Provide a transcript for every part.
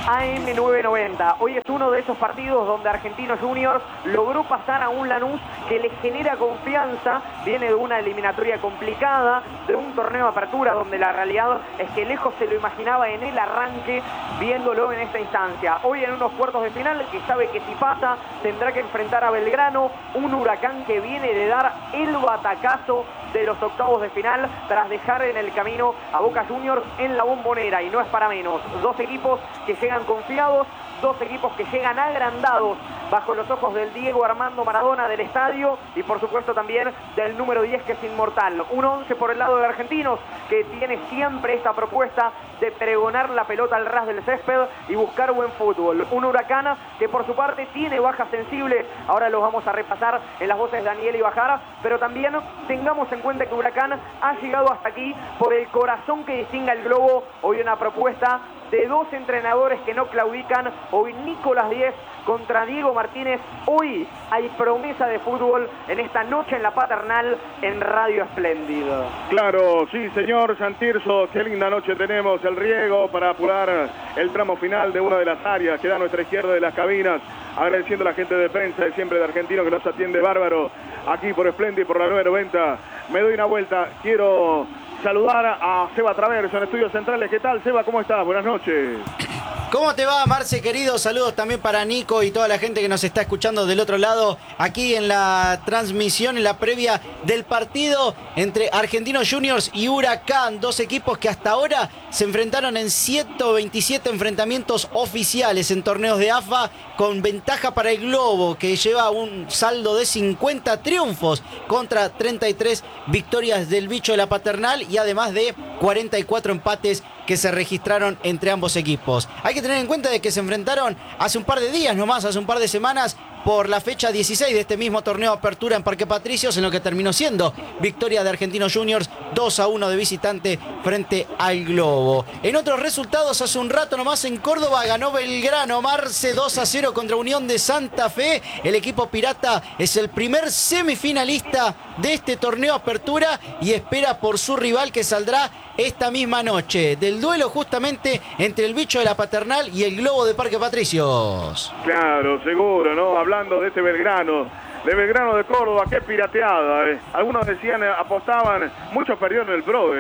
AM990. Hoy es uno de esos partidos donde Argentinos Juniors logró pasar a un Lanús que le genera confianza. Viene de una eliminatoria complicada, de un torneo de apertura donde la realidad es que lejos se lo imaginaba en el arranque, viéndolo en esta instancia. Hoy en unos cuartos de final que sabe que si pasa tendrá que enfrentar a Belgrano, un Huracán que viene de dar el batacazo de los octavos de final tras dejar en el camino a Boca Juniors en la Bombonera, y no es para menos. Dos equipos que llegan confiados, dos equipos que llegan agrandados bajo los ojos del Diego Armando Maradona del estadio y por supuesto también del número 10 que es inmortal. Un 11 por el lado de Argentinos que tiene siempre esta propuesta de pregonar la pelota al ras del césped y buscar buen fútbol. Un Huracán que por su parte tiene bajas sensibles, ahora los vamos a repasar en las voces de Daniel y Bajara, pero también tengamos en cuenta que Huracán ha llegado hasta aquí por el corazón que distingue al globo. Hoy una propuesta de dos entrenadores que no claudican. Hoy Nicolás Díez contra Diego Martínez. Hoy hay promesa de fútbol en esta noche en la Paternal en Radio Espléndido. Claro, sí señor Santirso, qué linda noche tenemos. El riego para apurar el tramo final de una de las áreas que da a nuestra izquierda de las cabinas. Agradeciendo a la gente de prensa de siempre de Argentino que nos atiende bárbaro aquí por Espléndido y por la 990. Me doy una vuelta, quiero saludar a Seba Traverso en Estudios Centrales. ¿Qué tal, Seba? ¿Cómo estás? Buenas noches. ¿Cómo te va, Marce, querido? Saludos también para Nico y toda la gente que nos está escuchando del otro lado, aquí en la transmisión, en la previa del partido entre Argentinos Juniors y Huracán, dos equipos que hasta ahora se enfrentaron en 127 enfrentamientos oficiales en torneos de AFA, con ventaja para el Globo, que lleva un saldo de 50 triunfos contra 33 victorias del bicho de la Paternal y además de 44 empates que se registraron entre ambos equipos. Hay que tener en cuenta de que se enfrentaron hace un par de días nomás, hace un par de semanas, por la fecha 16 de este mismo torneo de apertura en Parque Patricios, en lo que terminó siendo victoria de Argentinos Juniors 2-1 de visitante frente al Globo. En otros resultados, hace un rato nomás en Córdoba ganó Belgrano, Marce 2-0 contra Unión de Santa Fe. El equipo pirata es el primer semifinalista de este torneo de apertura y espera por su rival que saldrá esta misma noche, del duelo justamente entre el bicho de la Paternal y el Globo de Parque Patricios. Claro, seguro, ¿no? Hablando de este Belgrano de Córdoba, qué pirateada, ¿eh? Algunos decían, apostaban, muchos perdieron el pro,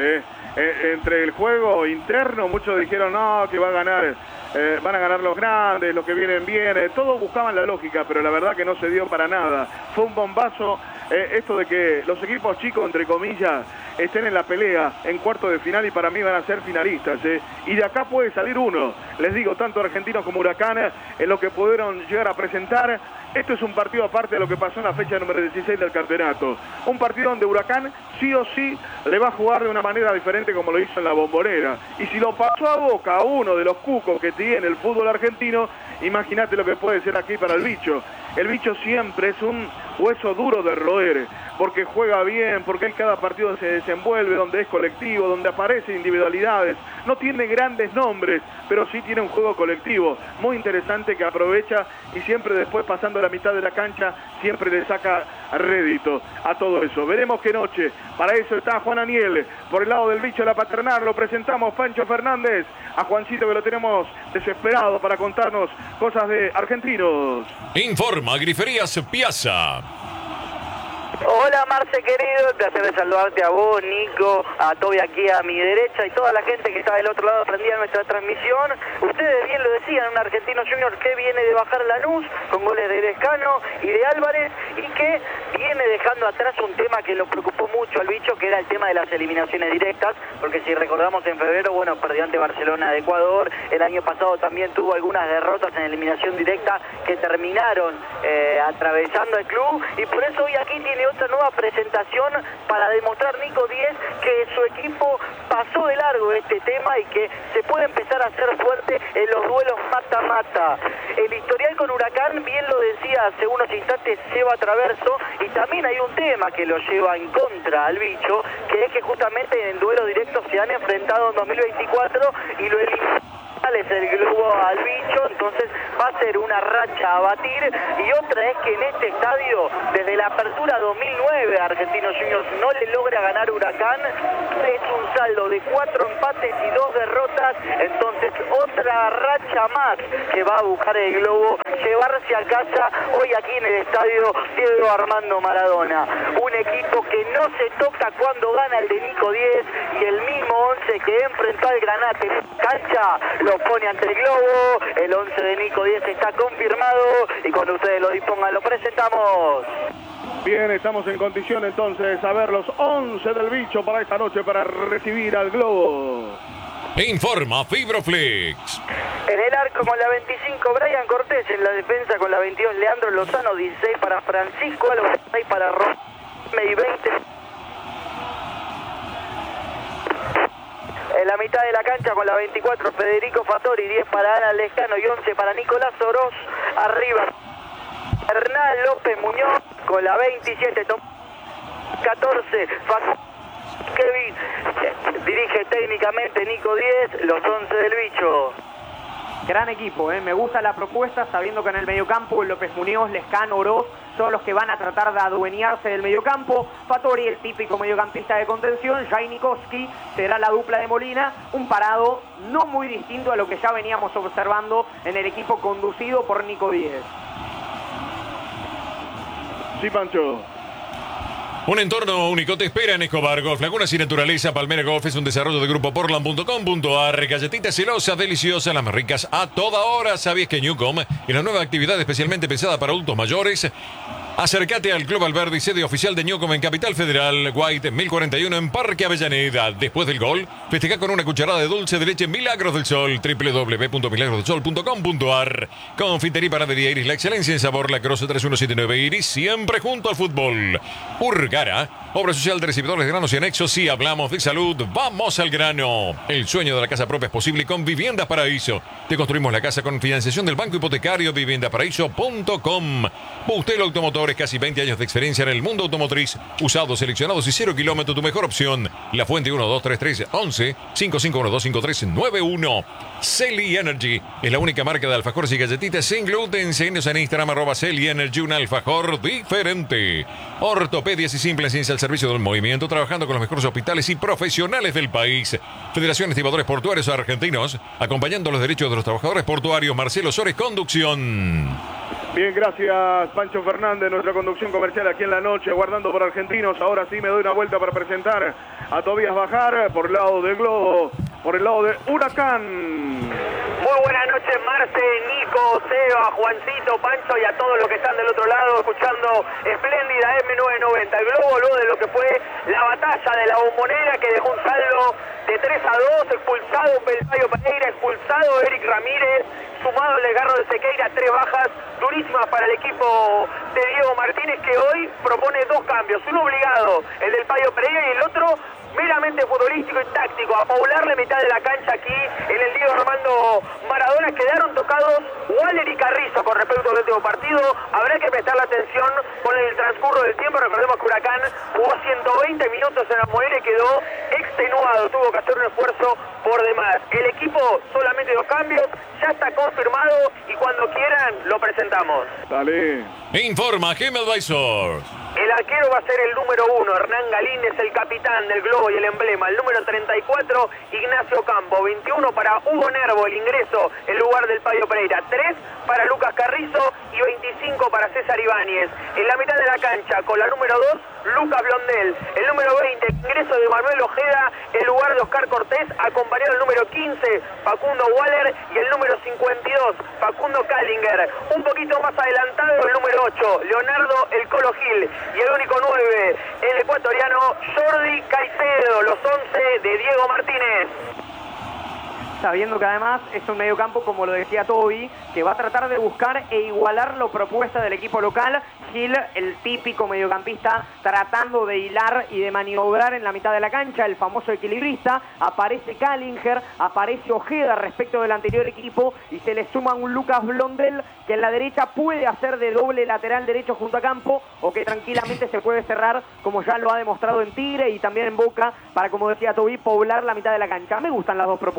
entre el juego interno, muchos dijeron, no, que va a ganar, van a ganar los grandes, los que vienen bien, todos buscaban la lógica, pero la verdad que no se dio para nada. Fue un bombazo esto de que los equipos chicos, entre comillas, estén en la pelea en cuarto de final y para mí van a ser finalistas, y de acá puede salir uno. Les digo, tanto Argentinos como Huracán, en lo que pudieron llegar a presentar. Esto es un partido aparte de lo que pasó en la fecha número 16 del campeonato. Un partido donde Huracán sí o sí le va a jugar de una manera diferente como lo hizo en la Bombonera. Y si lo pasó a Boca, a uno de los cucos que tiene el fútbol argentino, imagínate lo que puede ser aquí para el bicho. El bicho siempre es un hueso duro de roer, porque juega bien, porque en cada partido se desenvuelve, donde es colectivo, donde aparecen individualidades. No tiene grandes nombres, pero sí tiene un juego colectivo muy interesante que aprovecha y siempre después, pasando la mitad de la cancha, siempre le saca rédito a todo eso. Veremos qué noche. Para eso está Juan Aniel, por el lado del bicho de la Paternal. Lo presentamos, Pancho Fernández, a Juancito, que lo tenemos desesperado para contarnos cosas de Argentinos. Informa Griferías Piazza. Hola Marce querido, placer de saludarte a vos, Nico, a Toby aquí a mi derecha y toda la gente que está del otro lado prendida en nuestra transmisión. Ustedes bien lo decían, un Argentino Junior que viene de bajar Lanús con goles de Lescano y de Álvarez y que viene dejando atrás un tema que lo preocupó mucho al bicho, que era el tema de las eliminaciones directas, porque si recordamos en febrero, bueno, perdió ante Barcelona de Ecuador, el año pasado también tuvo algunas derrotas en eliminación directa que terminaron atravesando el club, y por eso hoy aquí tiene otra nueva presentación para demostrar Nico Díez que su equipo pasó de largo este tema y que se puede empezar a hacer fuerte en los duelos mata-mata. El historial con Huracán, bien lo decía hace unos instantes Seba Traverso, y también hay un tema que lo lleva en contra al bicho, que es que justamente en duelo directo se han enfrentado en 2024 y lo eliminó es el Globo al bicho, entonces va a ser una racha a batir. Y otra es que en este estadio, desde la apertura 2009, Argentinos Juniors no le logra ganar Huracán, es un saldo de 4 empates y 2 derrotas, entonces otra otra racha más que va a buscar el globo, llevarse a casa hoy aquí en el estadio Diego Armando Maradona. Un equipo que no se toca cuando gana el de Nico 10 y el mismo 11 que enfrentó al Granate en cancha lo pone ante el globo. El 11 de Nico 10 está confirmado y cuando ustedes lo dispongan lo presentamos. Bien, estamos en condición entonces a ver los 11 del bicho para esta noche para recibir al globo. Informa Fibroflex. En el arco con la 25 Brian Cortés, en la defensa con la 22 Leandro Lozano, 16 para Francisco Alba, 6 para Rosme y 20. En la mitad de la cancha con la 24 Federico Fattori, 10 para Ana Lescano y 11 para Nicolás Oroz. Arriba Hernán López Muñoz con la 27, 14 Kevin, dirige técnicamente Nico 10, los 11 del bicho. Gran equipo, me gusta la propuesta, sabiendo que en el mediocampo López Muñoz, Lescano, Oroz son los que van a tratar de adueñarse del mediocampo. Fattori, el típico mediocampista de contención. Jainikowski será la dupla de Molina. Un parado no muy distinto a lo que ya veníamos observando en el equipo conducido por Nico 10. Sí, Pancho. Un entorno único te espera en Escobar Golf. Lagunas y Naturaleza. Palmera Golf es un desarrollo de Grupo Portland.com.ar. Galletitas celosas, deliciosas, las más ricas a toda hora. ¿Sabías que Newcom es la nueva actividad especialmente pensada para adultos mayores? Acércate al Club Alberdi, sede oficial de Newcom en Capital Federal, White 1041 en Parque Avellaneda. Después del gol, festeja con una cucharada de dulce de leche Milagros del Sol, www.milagrosdelsol.com.ar. Confitería y panadería Iris, la excelencia en sabor, La Croce 3179 Iris, siempre junto al fútbol. Urgara, obra social de recibidores de granos y anexos. Si hablamos de salud, vamos al grano. El sueño de la casa propia es posible con Viviendas Paraíso. Te construimos la casa con financiación del Banco Hipotecario, viviendaparaíso.com. Bustelo Automotores, casi 20 años de experiencia en el mundo automotriz. Usados, seleccionados y 0 kilómetros, tu mejor opción. La Fuente 1233 11 55125391. Celi Energy es la única marca de alfajores y galletitas sin gluten. Síguenos en Instagram @Celi Energy, un alfajor diferente. Ortopedias y Simple Ciencia al servicio del movimiento, trabajando con los mejores hospitales y profesionales del país. Federación de Estibadores Portuarios Argentinos, acompañando los derechos de los trabajadores portuarios. Marcelo Sores, conducción. Bien, gracias Pancho Fernández, nuestra conducción comercial aquí en la noche, guardando por Argentinos. Ahora sí me doy una vuelta para presentar a Tobías Bajar por el lado del globo, por el lado de Huracán. Muy buenas noches, Marce, Nico, Seba, Juancito, Pancho y a todos los que están del otro lado escuchando espléndida M990. El globo, luego de lo que fue la batalla de la Bombonera, que dejó un saldo de 3-2, expulsado Pelpayo Pereira, expulsado Eric Ramírez, sumado el desgarro de Sequeira, 3 bajas durísimas para el equipo de Diego Martínez, que hoy propone 2 cambios, uno obligado, el del Payo Pereira, y el otro meramente futbolístico y táctico, a poblar la mitad de la cancha aquí en el Diego Armando Maradona. Quedaron tocados Waller y Carrizo con respecto al último partido. Habrá que prestarle atención con el transcurso del tiempo. Recordemos que Huracán jugó 120 minutos en la Bombonera y quedó extenuado, tuvo que hacer un esfuerzo por demás. El equipo solamente 2 cambios, ya está confirmado y cuando quieran lo presentamos. Dale. Informa Gem Advisor. El arquero va a ser el número 1, Hernán Galíndez, el capitán del globo y el emblema. El número 34, Ignacio Campo. 21 para Hugo Nervo, el ingreso en lugar del Payo Pereira. 3 para Lucas Carrizo y 25 para César Ibáñez. En la mitad de la cancha, con la número 2, Lucas Blondel. El número 20, el ingreso de Manuel Ojeda en lugar de Oscar Cortés, acompañado del número 15, Facundo Waller, y el número 52, Facundo Kallinger. Un poquito más adelantado, el número 8, Leonardo El Colo Gil. Y el único 9, el ecuatoriano Jordi Caicedo, los 11 de Diego Martínez. Sabiendo que además es un mediocampo, como lo decía Toby, que va a tratar de buscar e igualar la propuesta del equipo local. Gil, el típico mediocampista, tratando de hilar y de maniobrar en la mitad de la cancha, el famoso equilibrista. Aparece Kallinger, aparece Ojeda respecto del anterior equipo, y se le suma un Lucas Blondel, que en la derecha puede hacer de doble lateral derecho junto a Campo, o que tranquilamente se puede cerrar, como ya lo ha demostrado en Tigre y también en Boca, para, como decía Toby, poblar la mitad de la cancha. Me gustan las 2 propuestas.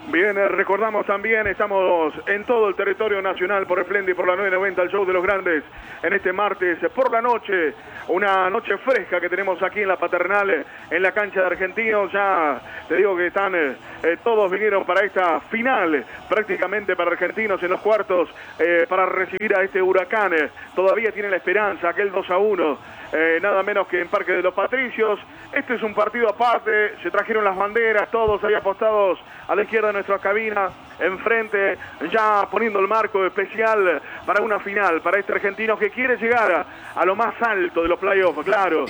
Bien, recordamos también, estamos en todo el territorio nacional por Splendid, por la 990, el show de los grandes, en este martes por la noche, una noche fresca que tenemos aquí en la Paternal, en la cancha de Argentinos. Ya te digo que están, todos vinieron para esta final, prácticamente para Argentinos en los cuartos, para recibir a este Huracán. Todavía tiene la esperanza, aquel 2-1, nada menos que en Parque de los Patricios. Este es un partido aparte, se trajeron las banderas, todos ahí apostados a la izquierda de nuestra cabina, enfrente, ya poniendo el marco especial para una final, para este argentino que quiere llegar a lo más alto de los playoffs, claro.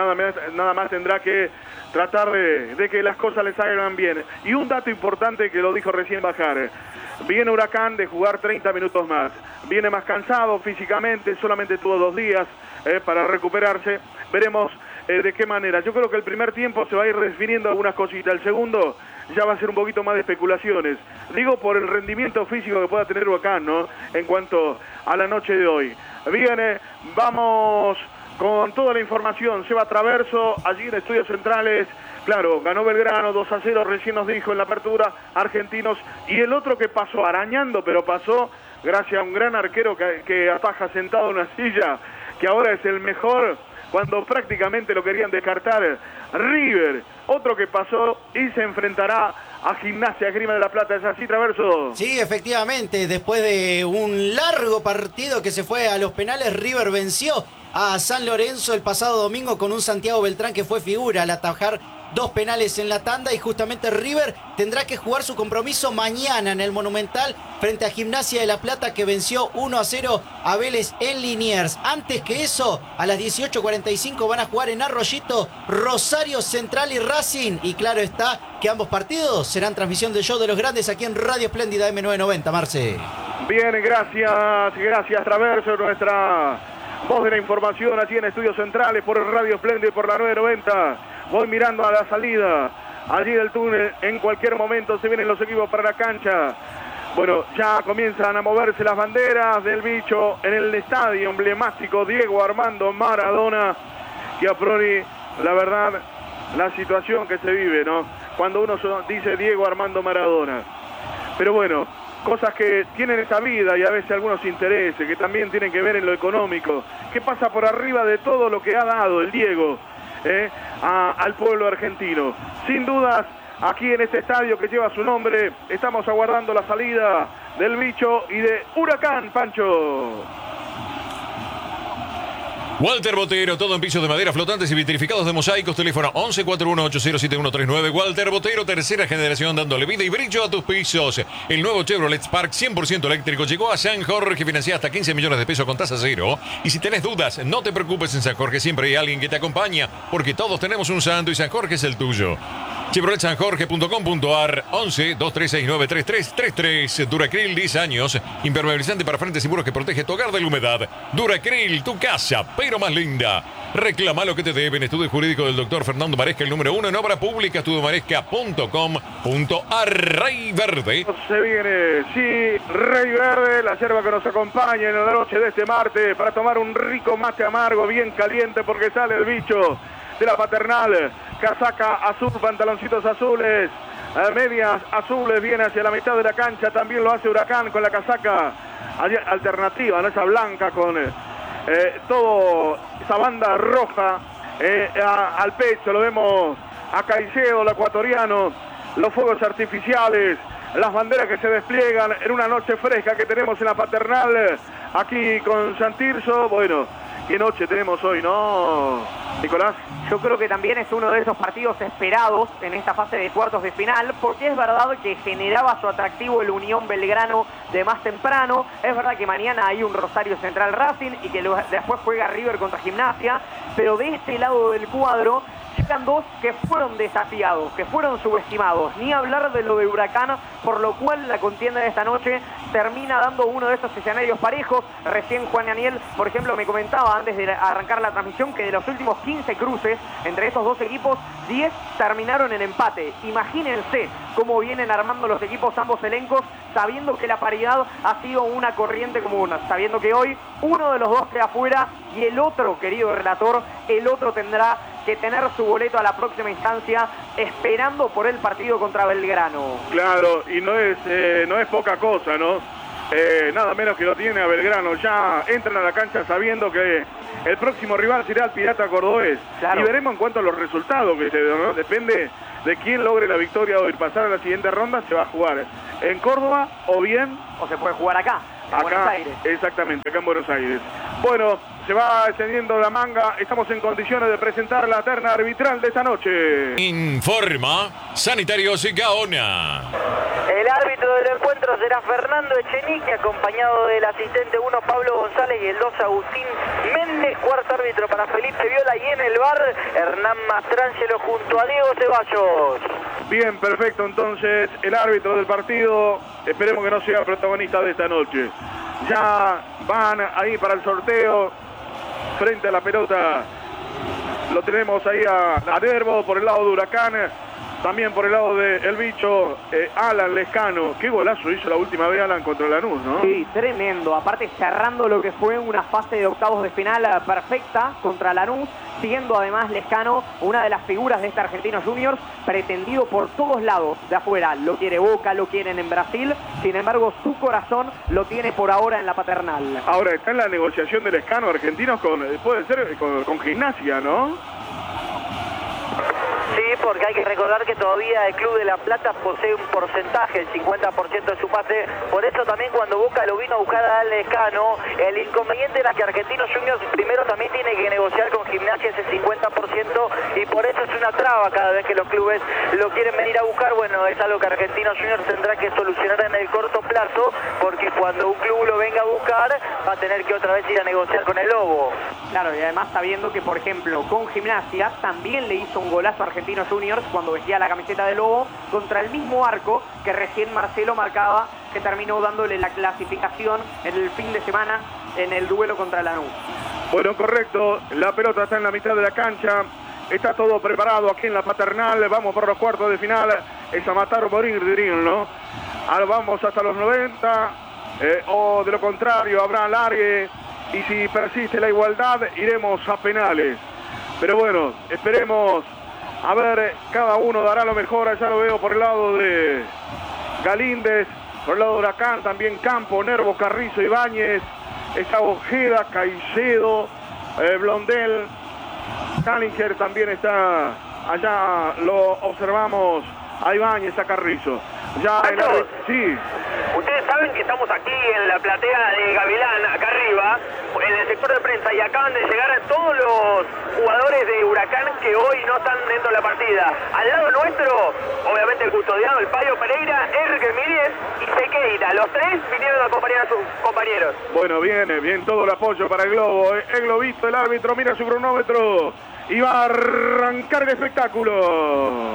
Nada más tendrá que tratar de que las cosas les salgan bien. Y un dato importante que lo dijo recién Bajar: viene Huracán de jugar 30 minutos más, viene más cansado físicamente, solamente tuvo 2 días para recuperarse. Veremos de qué manera. Yo creo que el primer tiempo se va a ir definiendo algunas cositas, el segundo ya va a ser un poquito más de especulaciones. Digo, por el rendimiento físico que pueda tener Huracán, ¿no?, en cuanto a la noche de hoy. Viene, vamos con toda la información. Seba Traverso, allí en Estudios Centrales. Claro, ganó Belgrano 2-0, recién nos dijo en la apertura, Argentinos. Y el otro que pasó arañando, pero pasó gracias a un gran arquero que ataja sentado en una silla, que ahora es el mejor, cuando prácticamente lo querían descartar. River, otro que pasó y se enfrentará a Gimnasia Esgrima de la Plata. ¿Es así, Traverso? Sí, efectivamente, después de un largo partido que se fue a los penales, River venció a San Lorenzo el pasado domingo con un Santiago Beltrán que fue figura al atajar 2 penales en la tanda, y justamente River tendrá que jugar su compromiso mañana en el Monumental frente a Gimnasia de la Plata, que venció 1-0 a Vélez en Liniers. Antes que eso, a las 18:45 van a jugar en Arroyito Rosario Central y Racing, y claro está que ambos partidos serán transmisión del show de los grandes aquí en Radio Espléndida M990, Marce. Bien, gracias Traverso, nuestra voz de la información aquí en Estudios Centrales por Radio Espléndida y por la 990. Voy mirando a la salida, allí del túnel, en cualquier momento se vienen los equipos para la cancha. Bueno, ya comienzan a moverse las banderas del bicho en el estadio emblemático Diego Armando Maradona. Y a priori, la verdad, la situación que se vive, ¿no?, cuando uno dice Diego Armando Maradona. Pero bueno, cosas que tienen esta vida y a veces algunos intereses que también tienen que ver en lo económico, que pasa por arriba de todo lo que ha dado el Diego al pueblo argentino. Sin dudas, aquí en este estadio que lleva su nombre, estamos aguardando la salida del bicho y de Huracán, Pancho. Walter Botero, todo en pisos de madera, flotantes y vitrificados de mosaicos. Teléfono 1141-807139. Walter Botero, tercera generación, dándole vida y brillo a tus pisos. El nuevo Chevrolet Spark 100% eléctrico llegó a San Jorge, financia hasta 15 millones de pesos con tasa cero. Y si tenés dudas, no te preocupes, en San Jorge siempre hay alguien que te acompaña, porque todos tenemos un santo y San Jorge es el tuyo. ChevroletSanJorge.com.ar 11-2369-3333. Duracril, 10 años. Impermeabilizante para frentes y muros que protege tu hogar de la humedad. Duracril, tu casa, pero más linda. Reclama lo que te deben. Estudio jurídico del doctor Fernando Maresca, el número 1 en obra pública. Estudiomaresca.com.ar. Rey Verde. Se viene, sí, Rey Verde, la yerba que nos acompaña en la noche de este martes para tomar un rico mate amargo, bien caliente, porque sale el bicho de la Paternal. Casaca azul, pantaloncitos azules, medias azules, viene hacia la mitad de la cancha. También lo hace Huracán con la casaca alternativa, ¿no?, esa blanca con todo esa banda roja al pecho. Lo vemos a Caicedo, el ecuatoriano, los fuegos artificiales, las banderas que se despliegan en una noche fresca que tenemos en la Paternal, aquí con Santirso. Bueno, qué noche tenemos hoy, ¿no, Nicolás? Yo creo que también es uno de esos partidos esperados en esta fase de cuartos de final, porque es verdad que generaba su atractivo el Unión Belgrano de más temprano. Es verdad que mañana hay un Rosario Central Racing y que después juega River contra Gimnasia, pero de este lado del cuadro llegan dos que fueron desafiados, que fueron subestimados. Ni hablar de lo de Huracán, por lo cual la contienda de esta noche termina dando uno de esos escenarios parejos. Recién Juan Daniel, por ejemplo, me comentaba antes de arrancar la transmisión que de los últimos 15 cruces entre esos dos equipos, 10 terminaron en empate. Imagínense cómo vienen armando los equipos ambos elencos, sabiendo que la paridad ha sido una corriente común, sabiendo que hoy uno de los dos queda afuera y el otro, querido relator, el otro tendrá que tener su boleto a la próxima instancia, esperando por el partido contra Belgrano. Claro, y no es poca cosa, ¿no? Nada menos que lo tiene a Belgrano. Ya entran a la cancha sabiendo que el próximo rival será el Pirata Cordobés. Claro. Y veremos en cuanto a los resultados que se den, ¿no? Depende de quién logre la victoria hoy. Pasar a la siguiente ronda, se va a jugar en Córdoba o bien... O se puede jugar acá, en Buenos Aires. Exactamente, acá en Buenos Aires. Bueno, se va extendiendo la manga. Estamos en condiciones de presentar la terna arbitral de esta noche. Informa Sanitarios y Gaona. El árbitro del encuentro será Fernando Echenique, acompañado del asistente 1 Pablo González y el 2 Agustín Méndez. Cuarto árbitro para Felipe Viola y en el bar Hernán Mastrangelo junto a Diego Ceballos. Bien, perfecto. Entonces, el árbitro del partido, esperemos que no sea protagonista de esta noche. Ya van ahí para el sorteo, frente a la pelota. Lo tenemos ahí a Nervo por el lado de Huracán. También por el lado de El Bicho, Alan Lescano. Qué golazo hizo la última vez Alan contra Lanús, ¿no? Sí, tremendo. Aparte cerrando lo que fue una fase de octavos de final perfecta contra Lanús, siendo además Lescano una de las figuras de este Argentinos Juniors, pretendido por todos lados de afuera. Lo quiere Boca, lo quieren en Brasil, sin embargo su corazón lo tiene por ahora en la Paternal. Ahora está en la negociación de Lescano Argentinos puede ser con Gimnasia, ¿no? Sí, porque hay que recordar que todavía el Club de La Plata posee un porcentaje, el 50% de su pase. Por eso también cuando Boca lo vino a buscar a Lescano, el inconveniente era que Argentinos Juniors primero también tiene que negociar con Gimnasia ese 50% y por eso es una traba cada vez que los clubes lo quieren venir a buscar. Bueno, es algo que Argentinos Juniors tendrá que solucionar en el corto plazo, porque cuando un club lo venga a buscar va a tener que otra vez ir a negociar con el Lobo. Claro, y además sabiendo que, por ejemplo, con Gimnasia también le hizo un golazo a Argentinos Juniors cuando vestía la camiseta de Lobo contra el mismo arco que recién Marcelo marcaba, que terminó dándole la clasificación en el fin de semana en el duelo contra Lanús. Bueno, correcto. La pelota está en la mitad de la cancha. Está todo preparado aquí en la Paternal. Vamos por los cuartos de final. Es a matar o morir, dirían, ¿no? Ahora vamos hasta los 90. O de lo contrario, habrá alargue. Y si persiste la igualdad, iremos a penales. Pero bueno, esperemos. A ver, cada uno dará lo mejor. Allá lo veo por el lado de Galíndez, por el lado de Huracán, también Campo, Nervo, Carrizo, Ibáñez. Está Ojeda, Caicedo, Blondel, Callinger también está. Allá lo observamos a Ibáñez, a Carrizo. Ya sí. Ustedes saben que estamos aquí en la platea de Gavilán, acá arriba, en el sector de prensa, y acaban de llegar todos los jugadores de Huracán que hoy no están dentro de la partida. Al lado nuestro, obviamente el custodiado, el Payo Pereira, Enrique Míriez y Sequeira. Los tres vinieron a acompañar a sus compañeros. Bueno, bien todo el apoyo para el Globo. El Globito, el árbitro, mira su cronómetro y va a arrancar el espectáculo.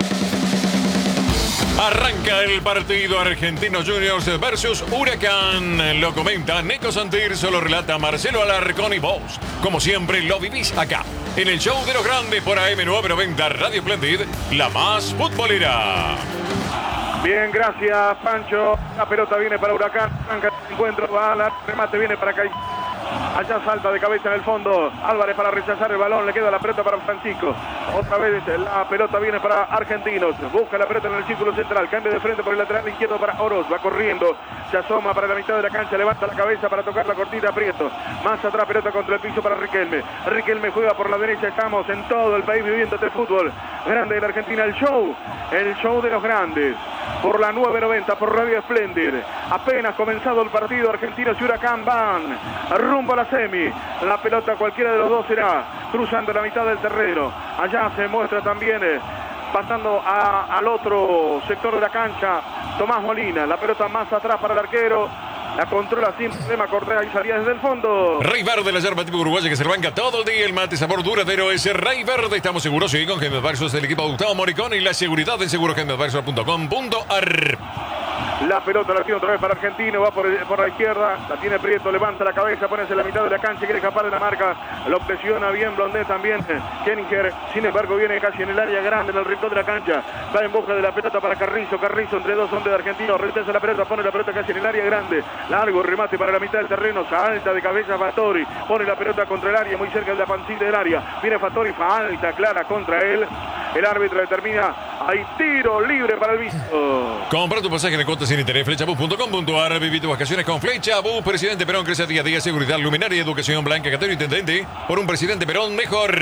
Arranca el partido Argentinos Juniors versus Huracán. Lo comenta Nico Santirso, lo relata Marcelo Alarcón y vos, como siempre, lo vivís acá, en el show de los grandes por AM990 Radio Splendid, la más futbolera. Bien, gracias, Pancho. La pelota viene para Huracán. Arranca el encuentro, va la remate, viene para acá. Allá salta de cabeza en el fondo Álvarez para rechazar el balón, le queda la pelota para Francisco. Otra vez la pelota viene para Argentinos, busca la pelota en el círculo central, cambia de frente por el lateral izquierdo para Oroz, va corriendo, se asoma para la mitad de la cancha, levanta la cabeza para tocar la cortita, Prieto, más atrás pelota contra el piso para Riquelme juega por la derecha. Estamos en todo el país viviendo este fútbol grande de la Argentina, el show de los grandes, por la 990, por Radio Splendid. Apenas comenzado el partido, Argentinos y Huracán van rumbo a la semi. La pelota cualquiera de los dos será cruzando la mitad del terreno. Allá se muestra también pasando al otro sector de la cancha Tomás Molina. La pelota más atrás para el arquero. La controla sin problema Correa y salía desde el fondo. Rey Verde, la yerba típica uruguaya que se rebanca todo el día. El mate sabor duradero es Rey Verde. Estamos seguros, sí, con Gemmes Versus del equipo de Gustavo Moricón y la seguridad del seguro GemmesVersus.com.ar. La pelota la tiene otra vez para Argentino, va por la izquierda, la tiene Prieto, levanta la cabeza, pone en la mitad de la cancha, quiere escapar de la marca, lo presiona bien Blondé también, Kenninger, sin embargo viene casi en el área grande, en el rincón de la cancha, va en busca de la pelota para Carrizo entre dos hombres de Argentino, rechaza la pelota, pone la pelota casi en el área grande, largo remate para la mitad del terreno, salta de cabeza Fattori, pone la pelota contra el área, muy cerca de la pancita del área, viene Fattori, falta clara contra él, el árbitro determina, hay tiro libre para el visto. Compra tu pasaje de cuotas sin interés, flechabus.com.ar, viví tus vacaciones con Flechabus. Presidente Perón crece día a día, seguridad, luminaria, educación, Blanca, Catero, intendente, por un presidente Perón mejor.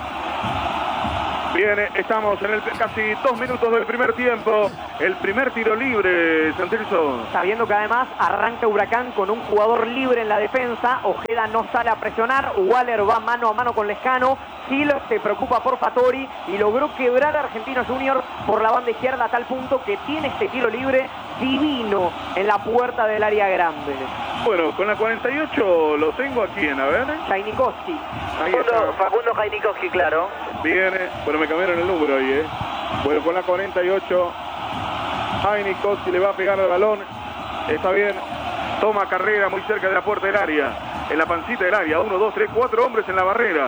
Bien, estamos en casi 2 minutos del primer tiempo. El primer tiro libre, Santilso. Sabiendo que además arranca Huracán con un jugador libre en la defensa. Ojeda no sale a presionar. Waller va mano a mano con Lescano. Gil se preocupa por Fattori y logró quebrar a Argentinos Juniors por la banda izquierda a tal punto que tiene este tiro libre divino en la puerta del área grande. Bueno, con la 48 lo tengo aquí a ver. Jainikowski. Facundo Jainikowski, claro. Viene, bueno, me cambiaron el número ahí, Bueno, con la 48, Jainikowski le va a pegar al balón. Está bien. Toma carrera muy cerca de la puerta del área. En la pancita del área. 1, 2, 3, 4 hombres en la barrera.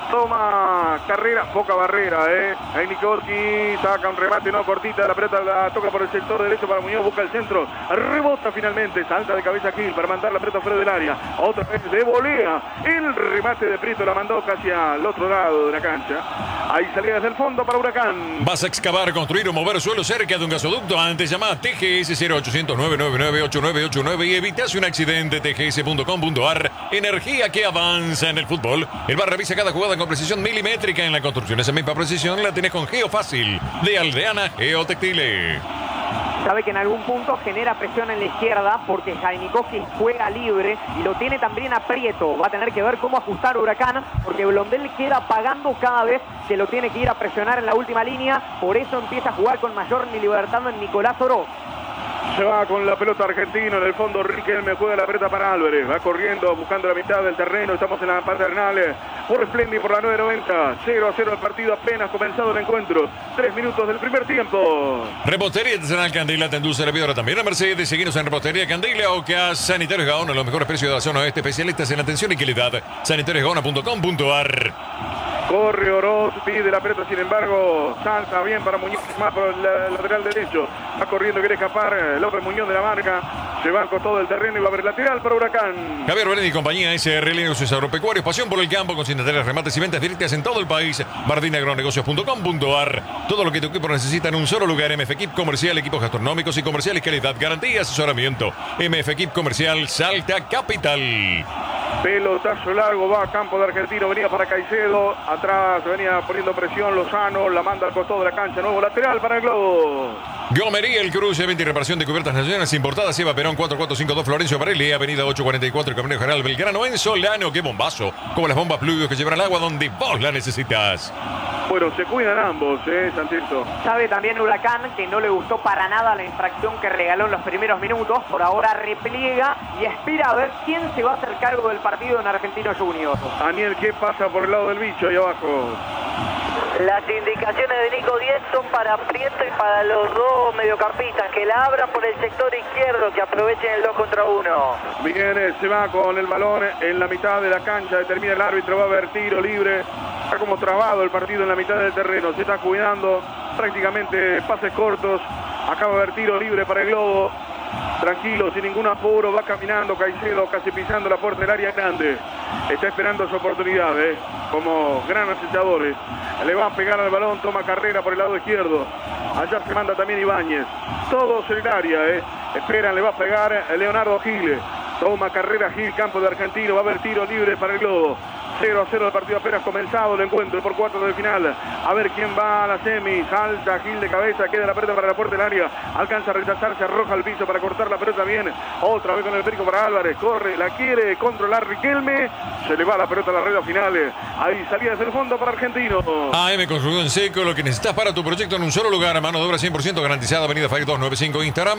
Toma carrera, poca barrera, Jainikowski saca un remate, no cortita, la pelota la toca por el sector derecho para Muñoz, busca el centro, rebota finalmente, salta de cabeza Gil para mandar la pelota fuera del área, otra vez de volea, el remate de Prieto la mandó casi al otro lado de la cancha, ahí salía desde el fondo para Huracán. ¿Vas a excavar, construir o mover suelo cerca de un gasoducto? Antes llama a TGS 0800 999 8989 y evitas un accidente. tgs.com.ar, energía que avanza en el fútbol. El VAR revisa cada jugada con precisión milimétrica en la construcción. Esa misma precisión la tenés con Geofácil de Aldeana Geotextile. Sabe que en algún punto genera presión en la izquierda porque Jainikowski juega libre y lo tiene también a Prieto. Va a tener que ver cómo ajustar Huracán porque Blondel queda pagando cada vez que lo tiene que ir a presionar en la última línea. Por eso empieza a jugar con mayor libertad en Nicolás Oroz. Se va con la pelota Argentino, en el fondo Riquelme juega la pelota para Álvarez, va corriendo, buscando la mitad del terreno, estamos en la paternal, por Splendi por la 9.90, 0-0 el partido, apenas comenzado el encuentro, 3 minutos del primer tiempo. Repostería Artesanal Candila te endulce la vida ahora también a Mercedes. Seguimos en Repostería Candila o que a Sanitarios Gaona, los mejores precios de la zona oeste, especialistas en atención y calidad, sanitariosgaona.com.ar. Corre Oroz, pide la pelota, sin embargo, salta bien para Muñoz, más por el lateral derecho. Va corriendo, quiere escapar López Muñoz de la marca. Se va con todo el terreno y va a haber lateral para Huracán. Javier Belén y compañía SRL Negocios Agropecuarios, pasión por el campo, consignatarias, remates y ventas directas en todo el país. Bardinagronegocios.com.ar. Todo lo que tu equipo necesita en un solo lugar. MF Equip Comercial, equipos gastronómicos y comerciales, calidad, garantía, asesoramiento. MF Equip Comercial, Salta Capital. Pelotazo largo, va a campo de Argentino, venía para Caicedo, atrás venía poniendo presión Lozano, la manda al costado de la cancha, nuevo lateral para el Globo. Gomería El Cruce, venta y reparación de cubiertas nacionales importadas, Eva Perón 4452 Florencio Varelli, avenida 844 Camino General Belgrano en Solano. ¡Qué bombazo! Como las bombas pluvios que llevan el agua donde vos la necesitas. Bueno, se cuidan ambos, Santito. Sabe también Huracán que no le gustó para nada la infracción que regaló en los primeros minutos. Por ahora repliega y espera a ver quién se va a hacer cargo del partido en Argentinos Juniors. Daniel, ¿qué pasa por el lado del bicho ahí abajo? Las indicaciones de Nico 10 son para Prieto y para los dos mediocampistas, que la abran por el sector izquierdo, que aprovechen el 2 contra 1. Viene, se va con el balón en la mitad de la cancha, determina el árbitro, va a haber tiro libre. Está como trabado el partido en la mitad del terreno, se está cuidando, prácticamente pases cortos. Acaba de haber tiro libre para el Globo. Tranquilo, sin ningún apuro, va caminando Caicedo, casi pisando la puerta del área grande. Está esperando su oportunidad, como gran acechadores. Le va a pegar al balón, toma carrera por el lado izquierdo. Allá se manda también Ibáñez. Todos en el área, Esperan, le va a pegar Leonardo Gil. Toma carrera Gil, campo de Argentino, va a haber tiro libre para el Globo. 0-0 el partido apenas comenzado, el encuentro por cuartos del final. A ver quién va a la semi. Salta Gil de cabeza, queda la pelota para la puerta del área. Alcanza a rechazar, se arroja al piso para cortar la pelota bien. Otra vez con el perico para Álvarez. Corre, la quiere controlar Riquelme. Se le va la pelota a la red final. Ahí salía desde el fondo para Argentino. AM Construido en Seco, lo que necesitas para tu proyecto en un solo lugar. Mano de obra 100% garantizada. Avenida Fire 295, Instagram,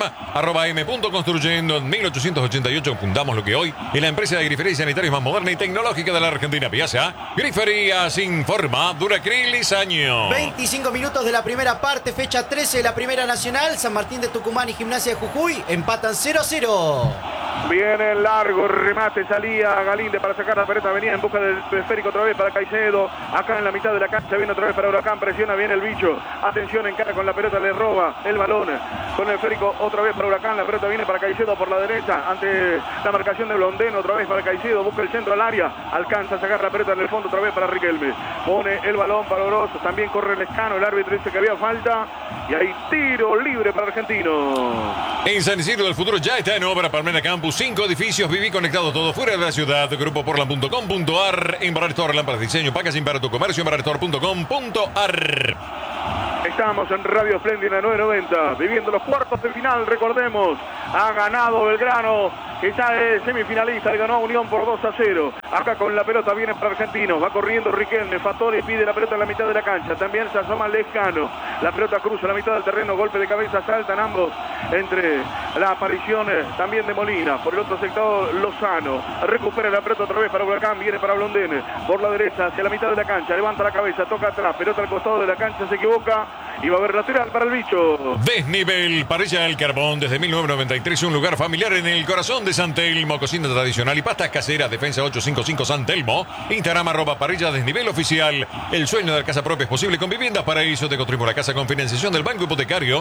@m.construyendo. En 1888 fundamos lo que hoy es la empresa de grifería y sanitarios más moderna y tecnológica de la Argentina. Marina Piazza. Griferías informa Duracrilis Año. 25 minutos de la primera parte, fecha 13 de la Primera Nacional. San Martín de Tucumán y Gimnasia de Jujuy empatan 0-0. Viene el largo remate, salía Galíndez para sacar la pelota, venía en busca del esférico otra vez para Caicedo, acá en la mitad de la cancha, viene otra vez para Huracán, presiona bien el bicho, atención, encara con la pelota, le roba el balón, con el esférico otra vez para Huracán, la pelota viene para Caicedo por la derecha, ante la marcación de Blondén, otra vez para Caicedo, busca el centro al área, alcanza a sacar la pelota en el fondo otra vez para Riquelme, pone el balón para Oroz, también corre el Lescano, el árbitro dice que había falta, y hay tiro libre para Argentino. En San Isidro del Futuro ya está en obra Palmera Campus, 5 edificios, viví conectado todo fuera de la ciudad. Grupoportland.com.ar. En Barretor, lámparas de diseño, packaging para tu comercio en barretor.com.ar. Estamos en Radio Espléndida 990, viviendo los cuartos de final, recordemos, ha ganado Belgrano, que ya es semifinalista, le ganó a Unión por 2-0. Acá con la pelota viene para Argentinos, va corriendo Riquelme, Fattori pide la pelota en la mitad de la cancha, también se asoma Lescano, la pelota cruza la mitad del terreno, golpe de cabeza, saltan ambos entre la aparición también de Molina, por el otro sector Lozano, recupera la pelota otra vez para Huracán, viene para Blondén, por la derecha hacia la mitad de la cancha, levanta la cabeza, toca atrás, pelota al costado de la cancha, se equivoca y va a haber lateral para el bicho. Desnivel, Parrilla del Carbón, desde 1993, un lugar familiar en el corazón de San Telmo, cocina tradicional y pastas caseras, Defensa 855 San Telmo, Instagram @Parrilla Desnivel Oficial. El sueño de la casa propia es posible con Viviendas Paraíso. Te construimos la casa con financiación del Banco Hipotecario,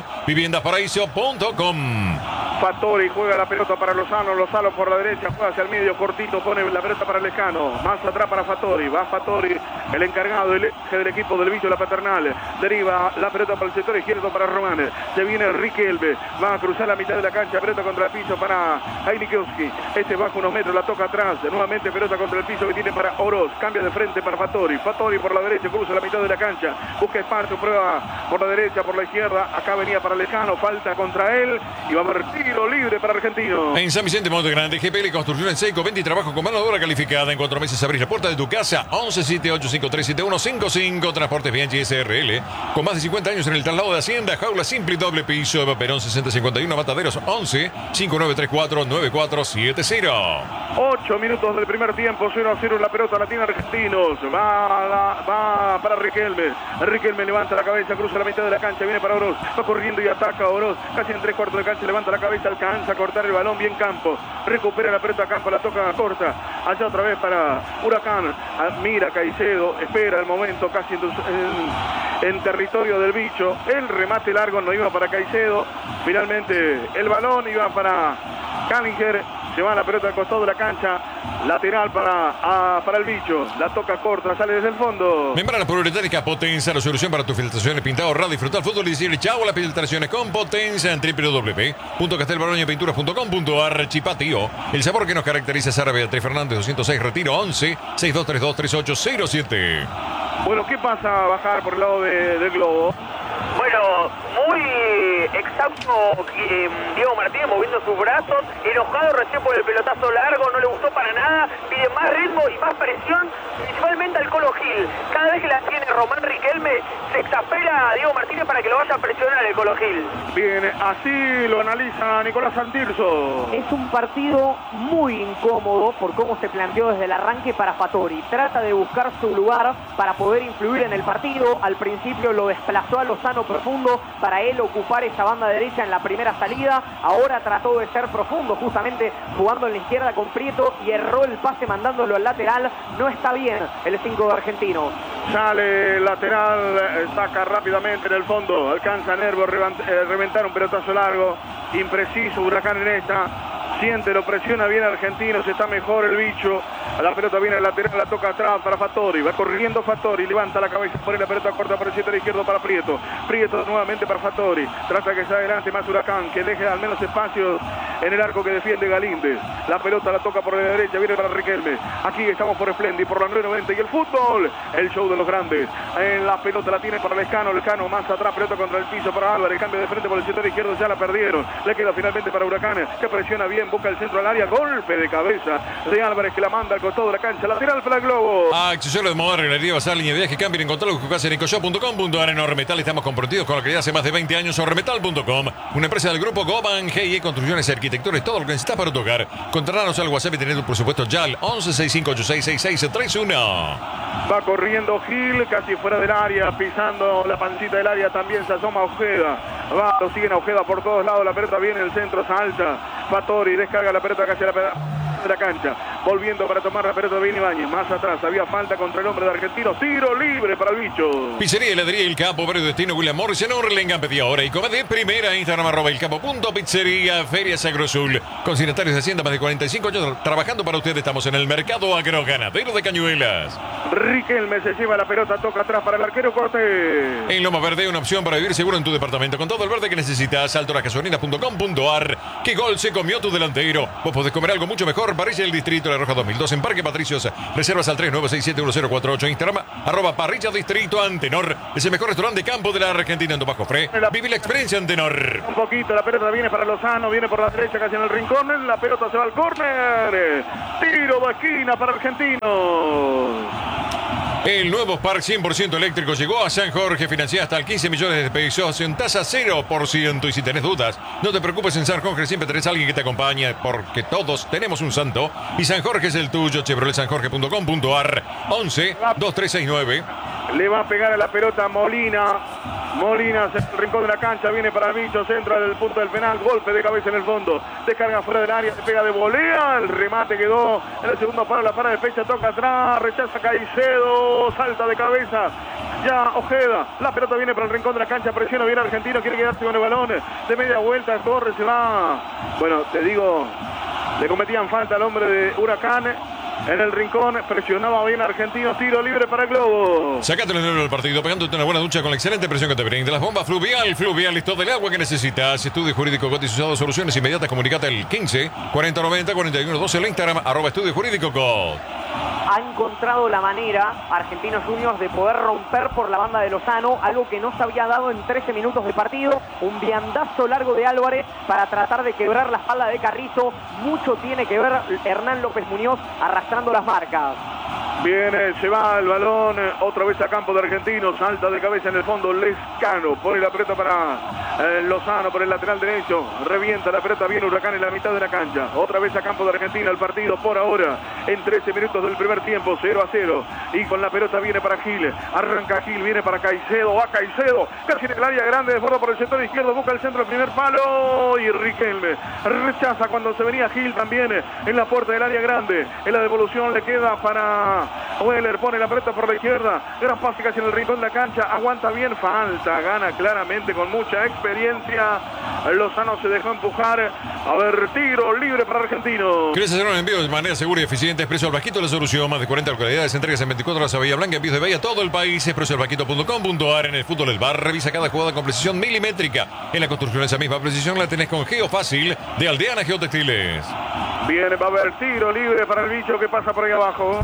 viviendasparaíso.com. Fattori juega la pelota para Lozano, Lozano por la derecha, juega hacia el medio, cortito, pone la pelota para Lescano, más atrás para Fattori, va Fattori, el encargado, el eje del equipo del bicho, la paternal, deriva la pelota para el sector izquierdo para Román, se viene Riquelme, va a cruzar la mitad de la cancha, pelota contra el piso para Heinikowski, este baja unos metros, la toca atrás, nuevamente pelota contra el piso que tiene para Oroz, cambia de frente para Fattori, Fattori por la derecha, cruza la mitad de la cancha, busca espacio, prueba por la derecha, por la izquierda, acá venía para Lescano, falta contra él, y va a haber tiro libre para Argentino. En San Vicente Monte Grande, GPL Construcción en Seco, venta y trabajo con mano de obra calificada. En 4 meses abrís la puerta de tu casa. 1178537155. Transportes Bianchi SRL, con más de 50 años en el traslado de Hacienda. Jaula simple y doble piso. Eva Perón 6051, Mataderos 11-5934-9470. 8 minutos del primer tiempo, 0-0 en la pelota, la tiene Argentinos. Va para Riquelme. Riquelme levanta la cabeza, cruza la mitad de la cancha, viene para Oroz. Va corriendo y ataca a Oroz. Casi en 3/4 de cancha, levanta la cabeza, alcanza a cortar el balón, bien Campo. Recupera la pelota a Campo, la toca corta. Allá otra vez para Huracán. Mira Caicedo, espera el momento casi en territorio del bicho. El remate largo no iba para Caicedo. Finalmente el balón iba para Callinger. Se va la pelota al costado de la cancha. Lateral para el bicho. La toca corta, sale desde el fondo. Membrana poliuretánica Potenza, la solución para tus filtraciones, pintado, radio, disfrutar fútbol y decirle chao a las filtraciones con Potenza en www.castelbaroñapinturas.com.ar. Chipatío, el sabor que nos caracteriza es árabe. Beatriz Fernández 206, retiro 11-6232-3807. Bueno, ¿qué pasa a bajar por el lado del globo? Bueno, muy exhausto Diego Martínez moviendo sus brazos, enojado recién por el pelotazo largo, no le gustó para nada, pide más ritmo y más presión, principalmente al Colo Gil. Cada vez que la tiene Román Riquelme, se exaspera a Diego Martínez para que lo vaya a presionar el Colo Gil. Bien, así lo analiza Nicolás Santirso. Es un partido muy incómodo por cómo se planteó desde el arranque para Fattori. Trata de buscar su lugar para poder influir en el partido. Al principio lo desplazó a Lozano profundo para él ocupar esa banda derecha en la primera salida. Ahora trató de ser profundo, justamente jugando en la izquierda con Prieto, y erró el pase mandándolo al lateral. No está bien el 5 de Argentino. Sale lateral, saca rápidamente en el fondo, alcanza Nervo, reventar un pelotazo largo, impreciso Huracán en esta. Siente, lo presiona bien Argentinos, está mejor el bicho. La pelota viene al lateral, la toca atrás para Fattori. Va corriendo Fattori, levanta la cabeza, pone la pelota corta por el sector izquierdo para Prieto. Prieto nuevamente para Fattori. Trata que se adelante más Huracán, que deje al menos espacios en el arco que defiende Galíndez. La pelota la toca por la derecha, viene para Riquelme. Aquí estamos por Espléndid, por la 990 y el fútbol. El show de los grandes. En la pelota la tiene para Lescano. Lescano más atrás, pelota contra el piso para Álvarez. Cambio de frente por el sector izquierdo, ya la perdieron. Le queda finalmente para Huracán, que presiona bien, busca el centro al área. Golpe de cabeza de Álvarez, que la manda al costado de la cancha. Lateral para el globo. Accesorios de moda, regalería, bazar, línea de viaje, cambio, encontrarlo con casa en ecoshop.com.ar. En Ormetal estamos comprometidos con lo que ya hace más de 20 años. Ormetal.com, una empresa del grupo Goban GIE Construcciones Arquitectura. detectores, todo lo que necesitas para tu hogar. Contratanos al WhatsApp y tener tu presupuesto ya al 1165866631. Va corriendo Gil, casi fuera del área, pisando la pancita del área, también se asoma Ojeda. Va, lo siguen a Ojeda por todos lados, la pelota viene en el centro, salta. Fatori, descarga la pelota casi a la cancha. Volviendo para tomar la pelota viene Ibáñez. Más atrás, había falta contra el hombre de Argentinos. Tiro libre para el bicho. Pizzería Heladería El Capo, Barrio Destino, William Morris, en Orlenga, pedí ahora y come de primera. Instagram @elcapo.pizzería, Feria Sagrosul. Consignatarios de Hacienda, más de 45 años trabajando para ustedes. Estamos en el mercado agroganadero de Cañuelas. Riquelme se lleva la pelota, toca atrás para el arquero Cortés. En Loma Verde, una opción para vivir seguro en tu departamento. Con todo el verde que necesitas, altorasgasolinas.com.ar. ¿Qué gol se comió tu delantero? Vos podés comer algo mucho mejor. Parrilla del Distrito, La Roja 2002, en Parque Patricios. Reservas al 39671048. Instagram, @Parrilla Distrito. Antenor es el mejor restaurante de campo de la Argentina en Bajo Fre. Viví la experiencia, Antenor. Un poquito, la pelota viene para Lozano, viene por la derecha casi en el rincón. La pelota se va al córner. Tiro de esquina para Argentinos. El nuevo Spark 100% eléctrico llegó a San Jorge, financiada hasta el 15 millones de pesos en tasa 0%. Y si tenés dudas, no te preocupes, en San Jorge siempre tenés a alguien que te acompañe, porque todos tenemos un santo. Y San Jorge es el tuyo. ChevroletSanJorge.com.ar 11-2369. Le va a pegar a la pelota Molina. Molina se el rincón de la cancha, viene para el bicho, centra del punto del penal, golpe de cabeza en el fondo, descarga fuera del área, se pega de volea, el remate quedó en el segundo palo, la para de fecha, toca atrás, rechaza Caicedo, salta de cabeza, ya Ojeda, la pelota viene para el rincón de la cancha, presiona bien Argentino, quiere quedarse con el balón, de media vuelta, corre, se va, bueno, te digo, le cometían falta al hombre de Huracán. En el rincón, presionaba bien Argentino, tiro libre para el Globo. Sacate el nervio del partido, pegándote una buena ducha con la excelente presión que te brinda las bombas Fluvial, es todo el agua que necesitas. Estudio Jurídico Cot y sus soluciones inmediatas, comunicate al 15 40 90 41 12, el Instagram, @Estudio Jurídico Cot. Ha encontrado la manera, Argentinos Juniors, de poder romper por la banda de Lozano, algo que no se había dado en 13 minutos de partido. Un viandazo largo de Álvarez para tratar de quebrar la espalda de Carrizo. Mucho tiene que ver Hernán López Muñoz arrastrando las marcas. Viene, se va el balón, otra vez a campo de Argentinos, salta de cabeza en el fondo Lescano, pone la pelota para Lozano por el lateral derecho, revienta la pelota, viene Huracán en la mitad de la cancha, otra vez a campo de Argentina, el partido por ahora, en 13 minutos del primer tiempo, 0-0, y con la pelota viene para Gil, arranca Gil, viene para Caicedo, va Caicedo, casi en el área grande, desborda por el sector izquierdo, busca el centro del primer palo, y Riquelme rechaza cuando se venía Gil también en la puerta del área grande, en la devolución le queda para Weller, pone la pelota por la izquierda, gran pase casi en el rincón de la cancha, aguanta bien, falta, gana claramente con mucha experiencia, Lozano se dejó empujar, a ver, tiro libre para Argentino. ¿Querés hacer un envío de manera segura y eficiente? Expreso al Vasquito la solución, más de 40 localidades, entregas en 24 horas a Bahía Blanca, envíos de Bahía a todo el país, expresoalvasquito.com.ar. En el fútbol del bar, revisa cada jugada con precisión milimétrica, en la construcción esa misma precisión la tenés con Geofácil de Aldeana Geotextiles. Viene, va a haber tiro libre para el bicho que pasa por ahí abajo.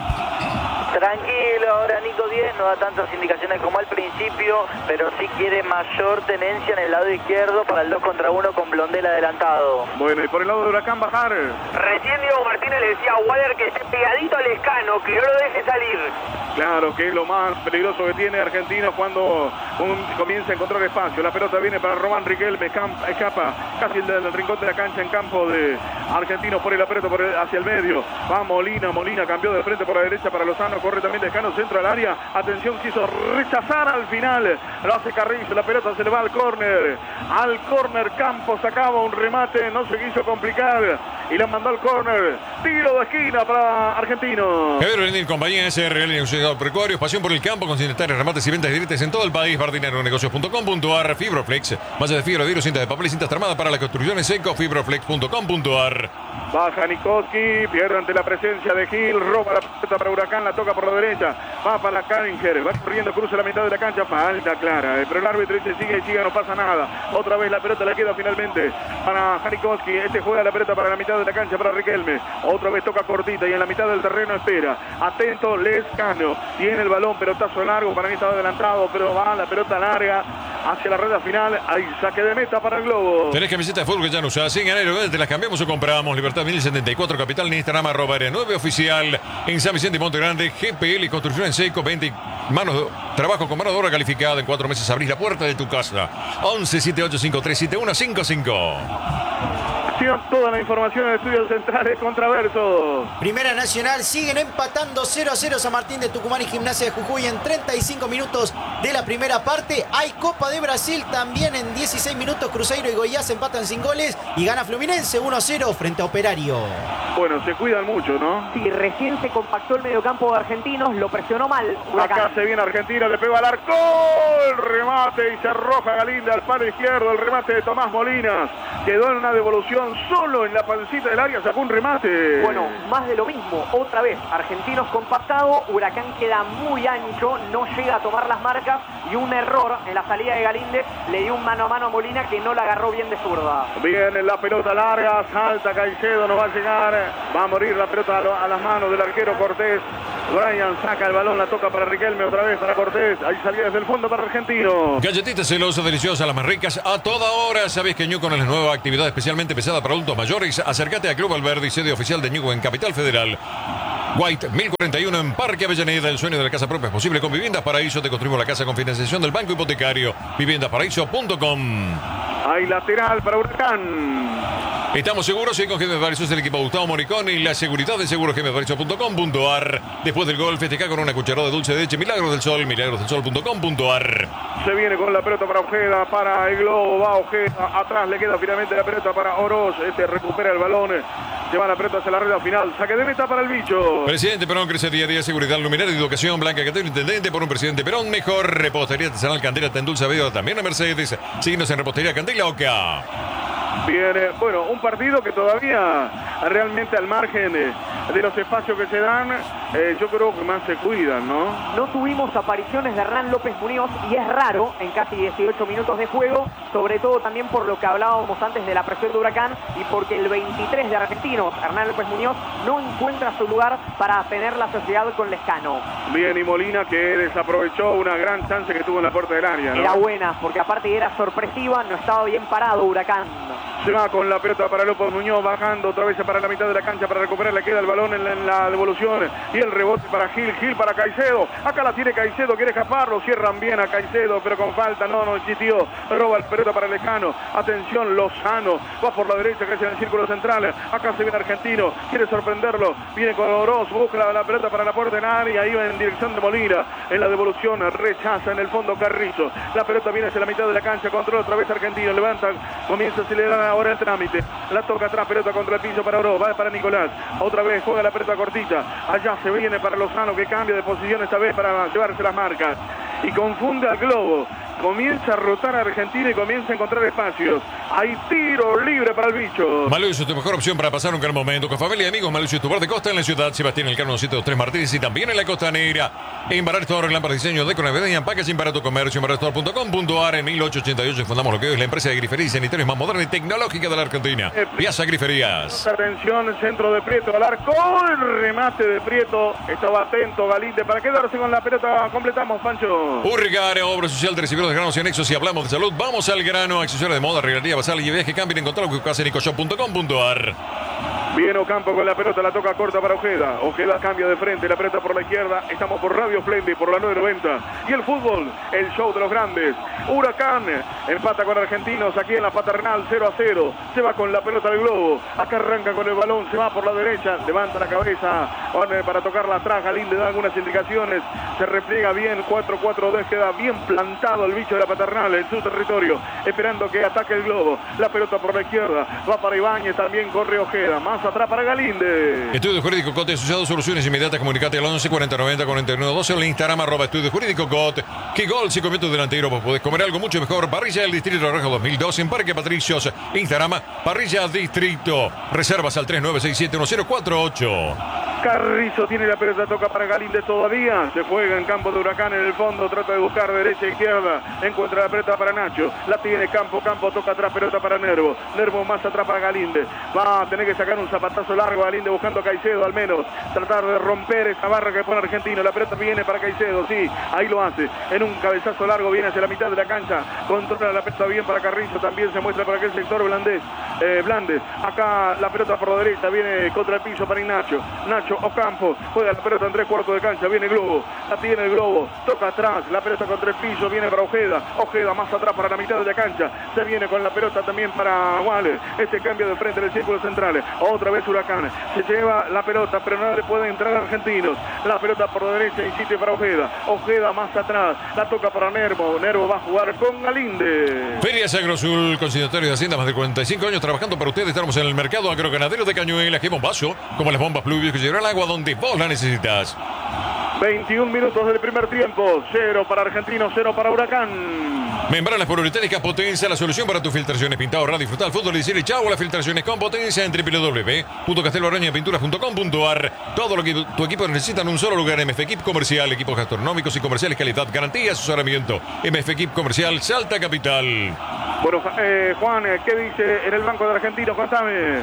Tranquilo, ahora Nico 10 no da tantas indicaciones como al principio, pero sí quiere mayor tenencia en el lado izquierdo para el 2 contra 1 con Blondel adelantado. Bueno, y por el lado de Huracán bajar. Recién Diego Martínez le decía a Waller que esté pegadito al Lescano, que no lo deje salir. Claro que es lo más peligroso que tiene Argentina cuando comienza a encontrar espacio. La pelota viene para Román Riquelme, escapa casi el del rincón de la cancha en campo de Argentinos, pone la pelota hacia el medio. Va Molina cambió de frente por la derecha para Lozano, corre también Lescano, centro al área. Atención, quiso rechazar al final. Lo hace Carrizo, la pelota se le va al córner. Al córner Campos sacaba un remate, no se quiso complicar y la mandó al córner. Tiro de esquina para Argentinos. Javier Benítez, compañía SRL, negociador precario, pasión por el campo, consignatarios, remates y ventas directas en todo el país. Bardineronegocios.com.ar. Fibroflex, malla de fibra, vidrio, cintas de papel y cintas armadas para las construcciones seco. Fibroflex.com.ar. Baja Nikoski, pierde ante la presencia de Gil, roba la pelota para Huracán, la toca por la derecha, va para Caringer, va corriendo, cruza la mitad de la cancha, falta clara, pero el árbitro dice sigue, no pasa nada. Otra vez la pelota le queda finalmente para Janikoski, este juega la pelota para la mitad de la cancha para Riquelme, otra vez toca cortita y en la mitad del terreno espera, atento Lescano, tiene el balón, pelotazo largo, para mí estaba adelantado, pero va la pelota larga hacia la red final, hay saque de meta para el Globo. Tenés camiseta de fútbol que ya no usás, sin enero, te las cambiamos o compramos. Libertad 1074, capital, en Instagram, @9 oficial, en San Vicente y Monte Grande, GPL, construcción en seco, 20 trabajo con mano de obra calificada. En 4 meses abrís la puerta de tu casa. 11 78 53 71 55. Toda la información en Estudios Centrales Contraverso. Primera Nacional, siguen empatando 0-0 San Martín de Tucumán y Gimnasia de Jujuy en 35 minutos de la primera parte. Hay Copa de Brasil también en 16 minutos. Cruzeiro y Goiás empatan sin goles y gana Fluminense 1-0 frente a Operario. Bueno, se cuidan mucho, ¿no? Sí, recién se compactó el mediocampo de Argentinos, lo presionó mal Huracán. Acá se viene Argentina, le pega al arco, el remate y se arroja Galinda al palo izquierdo, el remate de Tomás Molinas. Quedó en una devolución solo en la pancita del área, sacó un remate. Bueno, más de lo mismo, otra vez, Argentinos compactado, Huracán queda muy ancho, no llega a tomar las marcas y un error en la salida de Galíndez le dio un mano a mano a Molina que no la agarró bien de zurda. Viene la pelota larga, salta Caicedo, no va a llegar, va a morir la pelota a las manos del arquero Cortés. Brian saca el balón, la toca para Riquelme, otra vez para Cortés, ahí salía desde el fondo para Argentino. Galletitas celosas, deliciosas, las más ricas a toda hora. Sabes que Ñuco es la nueva actividad especialmente pesada para adultos mayores. Acércate a Club Alberdi, sede oficial de Ñuco en Capital Federal. White 1041 en Parque Avellaneda. El sueño de la casa propia es posible con Viviendas Paraíso. Te construimos la casa con financiación del Banco Hipotecario. Viviendasparaíso.com. Hay lateral para Huracán. Estamos seguros y con GM Paraíso es el equipo Gustavo Moricón y la seguridad de segurosgmparaíso.com.ar. Después del gol festeja con una cucharada de dulce de leche Milagros del Sol, milagrosdelsol.com.ar. Se viene con la pelota para Ojeda, para el globo, va Ojeda, atrás le queda finalmente la pelota para Oroz, recupera el balón, lleva la pelota hacia la red final, saque de meta para el bicho. Presidente Perón crece día a día, seguridad luminaria y educación, Blanca Catero, intendente por un presidente Perón, mejor repostería artesanal Candela, Tendulce Aveo, también a Mercedes, síguenos en repostería Candela Oca. Viene, bueno, un partido que todavía realmente al margen de los espacios que se dan, yo creo que más se cuidan, ¿no? No tuvimos apariciones de Hernán López Muñoz y es raro en casi 18 minutos de juego, sobre todo también por lo que hablábamos antes de la presión de Huracán y porque el 23 de Argentinos, Hernán López Muñoz, no encuentra su lugar para tener la sociedad con Lescano. Bien, y Molina que desaprovechó una gran chance que tuvo en la puerta del área, ¿no? Era buena, porque aparte era sorpresiva, no estaba bien parado Huracán. Se va con la pelota para López Muñoz, bajando otra vez para la mitad de la cancha para recuperar, le queda el balón en la devolución y el rebote para Gil para Caicedo, acá la tiene Caicedo, quiere escaparlo, cierran bien a Caicedo, pero con falta, no existió, roba la pelota para Lescano, atención Lozano, va por la derecha, que es en el círculo central, acá se viene Argentino, quiere sorprenderlo, viene con Oroz, busca la pelota para la puerta en área, iba en dirección de Molina, en la devolución, rechaza en el fondo Carrizo, la pelota viene hacia la mitad de la cancha, controla otra vez Argentino, levanta, comienza a acelerar ahora el trámite, la toca atrás, pelota contra el piso para Oroz, va para Nicolás, otra vez juega la pelota cortita, allá se viene para Lozano que cambia de posición esta vez para llevarse las marcas y confunde al globo, comienza a rotar a Argentina y comienza a encontrar espacios. Hay tiro libre para el bicho. Malucio es tu mejor opción para pasar un gran momento con familia y amigos. Malucio es tu bar de costa en la ciudad Sebastián Elcano 723 Martínez y también en la costanera. En Barar Store, lámparas de diseño de navideña, packaging para tu comercio en bararstore.com.ar. En 1888 fundamos lo que hoy es la empresa de grifería y sanitarios más moderna y tecnológica de la Argentina. Piazza Griferías. Atención, centro de Prieto al arco, el remate de Prieto. Estaba atento Galinde para quedarse con la pelota. Completamos, Pancho. Urgara, obra social de recibidores de granos y anexos. Si hablamos de salud, vamos al grano. Accesorios de moda, regalería, basal y viaje, cambien, encontrar lo que buscas en ecoshop.com.ar. Viene Ocampo con la pelota, la toca corta para Ojeda. Ojeda cambia de frente, la pelota por la izquierda. Estamos por Radio Splendid, por la 990. Y el fútbol, el show de los grandes. Huracán empata con Argentinos aquí en la Paternal 0-0. Se va con la pelota del globo. Acá arranca con el balón, se va por la derecha. Levanta la cabeza para tocarla atrás. Galín le da algunas indicaciones. Se repliega bien, 4-4-2. Queda bien plantado el bicho de la Paternal en su territorio. Esperando que ataque el globo. La pelota por la izquierda. Va para Ibáñez, también corre Ojeda. Más atrás para Galinde. Estudio Jurídico COT asociado, soluciones inmediatas. Comunicate al 11 40 90 41 12 en el Instagram @Estudio Jurídico COT. Que gol, 5 metros delantero, vos podés comer algo mucho mejor. Parrilla del Distrito de Rojo 2002 en Parque Patricios. Instagram Parrilla Distrito. Reservas al 39671048. Carrizo tiene la pelota, toca para Galíndez todavía. Se juega en campo de Huracán en el fondo. Trata de buscar derecha e izquierda. Encuentra la pelota para Nacho. La tiene Campo. Toca atrás, pelota para Nervo. Nervo más atrás para Galíndez. Va a tener que sacar un zapatazo largo Galíndez buscando a Caicedo al menos. Tratar de romper esa barra que pone Argentino. La pelota viene para Caicedo. Sí, ahí lo hace. En un cabezazo largo viene hacia la mitad de la cancha. Controla la pelota bien para Carrizo. También se muestra para aquel sector Blandes. Acá la pelota por la derecha. Viene contra el piso para Ignacio. Nacho Nacho Ocampo, juega la pelota en 3/4 de cancha, viene Globo, la tiene el Globo, toca atrás, la pelota contra el piso, viene para Ojeda, Ojeda más atrás para la mitad de la cancha, se viene con la pelota también para Waller, este cambio de frente del círculo central, otra vez Huracán, se lleva la pelota, pero no le pueden entrar argentinos, la pelota por la derecha, insiste para Ojeda, Ojeda más atrás, la toca para Nervo, Nervo va a jugar con Galinde. Feria Agrosul, consignatario de Hacienda, más de 45 años trabajando para ustedes. Estamos en el mercado agroganadero de Cañuelas. ¡Qué bombazo! Como las bombas pluvios que llevarán el agua donde vos la necesitas. 21 minutos del primer tiempo, 0 para Argentino, 0 para Huracán. Membranas poliuretánicas Potencia, la solución para tus filtraciones. Pintado, radio, disfrutar el fútbol y decirle chau a las filtraciones con Potencia en www.castelbarañapinturas.com.ar. Todo lo que tu equipo necesita en un solo lugar. MF Equip Comercial, equipos gastronómicos y comerciales, calidad, garantía, asesoramiento. MF Equip Comercial, Salta Capital. Bueno, Juan, ¿qué dice en el banco de Argentino? Contame.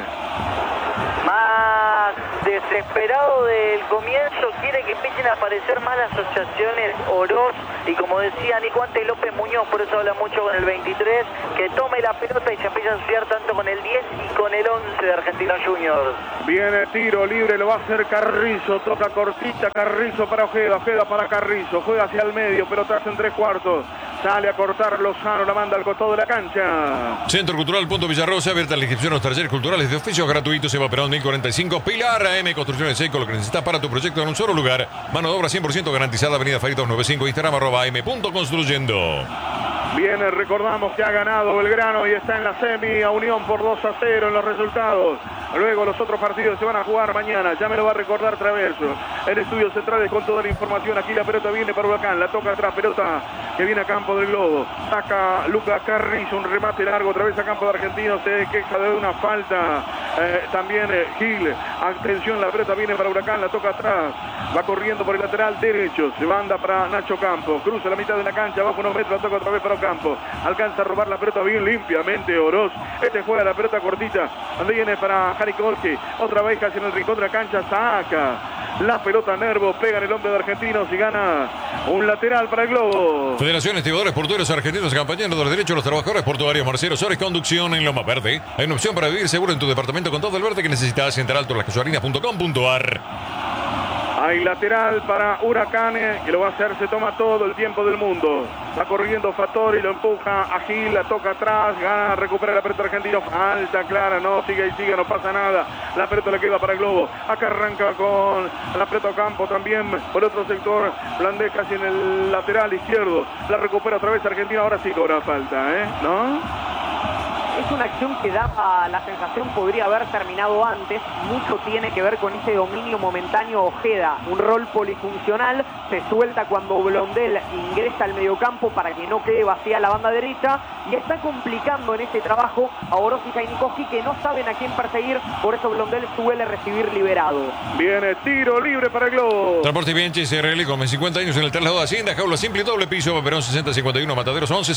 Más desesperado del comienzo, quiere que empiecen a aparecer más las asociaciones Oroz y, como decía Nico antes, López Muñoz, por eso habla mucho con el 23, que tome la pelota y se empieza a asociar tanto con el 10 y con el 11 de Argentinos Juniors. Viene tiro libre, lo va a hacer Carrizo, toca cortita, Carrizo para Ojeda, Ojeda para Carrizo, juega hacia el medio, pelotazo en 3/4, sale a cortar Lozano, la manda al costado de la cancha. Centro Cultural Punto Villarrosa, abierta la inscripción a los talleres culturales de oficios gratuitos. Eva Perón 1045, Pilar AM Construcciones Seco, lo que necesitas para tu proyecto en un solo lugar. Mano de obra 100% garantizada, Avenida Farid 295, Instagram @am.construyendo. Bien, recordamos que ha ganado Belgrano y está en la semi a Unión por 2-0 en los resultados. Luego los otros partidos se van a jugar mañana, ya me lo va a recordar Traverso. En estudios centrales con toda la información, aquí la pelota viene para Huracán, la toca atrás, pelota que viene a campo del Globo. Saca Lucas Carrizo, un remate largo otra vez a campo de Argentino, se queja de una falta. También Gil, atención, la pelota viene para Huracán, la toca atrás, va corriendo por el lateral derecho, se manda para Nacho Campo, cruza la mitad de la cancha, bajo unos metros, la toca otra vez para Campo, alcanza a robar la pelota bien limpiamente Oroz, este juega la pelota cortita, donde viene para Jarikolski, otra vez casi en el rincón de la cancha, saca la pelota Nervo, pega en el hombre de Argentinos y gana un lateral para el Globo. Federación Estibadores Portuarios Argentinos, acompañando de los derechos de los trabajadores portuarios. Marcelo Sores, conducción en Loma Verde. Hay una opción para vivir seguro en tu departamento con todo el verde que necesitas. Centraltolascasuarinas.com.ar. Hay lateral para Huracán, que lo va a hacer, se toma todo el tiempo del mundo. Va corriendo Fattori, lo empuja a Gil, la toca atrás, gana, recupera la pelota Argentino, alta, clara, no, sigue y sigue, no pasa nada. La pelota le queda para el Globo. Acá arranca con la pelota Campo también, por otro sector, Blandés casi en el lateral izquierdo. La recupera otra vez Argentino, ahora sí cobra falta, ¿no? Es una acción que daba la sensación podría haber terminado antes. Mucho tiene que ver con ese dominio momentáneo Ojeda. Un rol polifuncional. Se suelta cuando Blondel ingresa al mediocampo para que no quede vacía la banda derecha. Y está complicando en ese trabajo a Oroz y Jainikowski, que no saben a quién perseguir. Por eso Blondel suele recibir liberado. Viene tiro libre para el Globo. Transporte Bianchi SRL con 50 años en el traslado de Hacienda. Jaula simple y doble piso. Perón 6051, Mataderos 11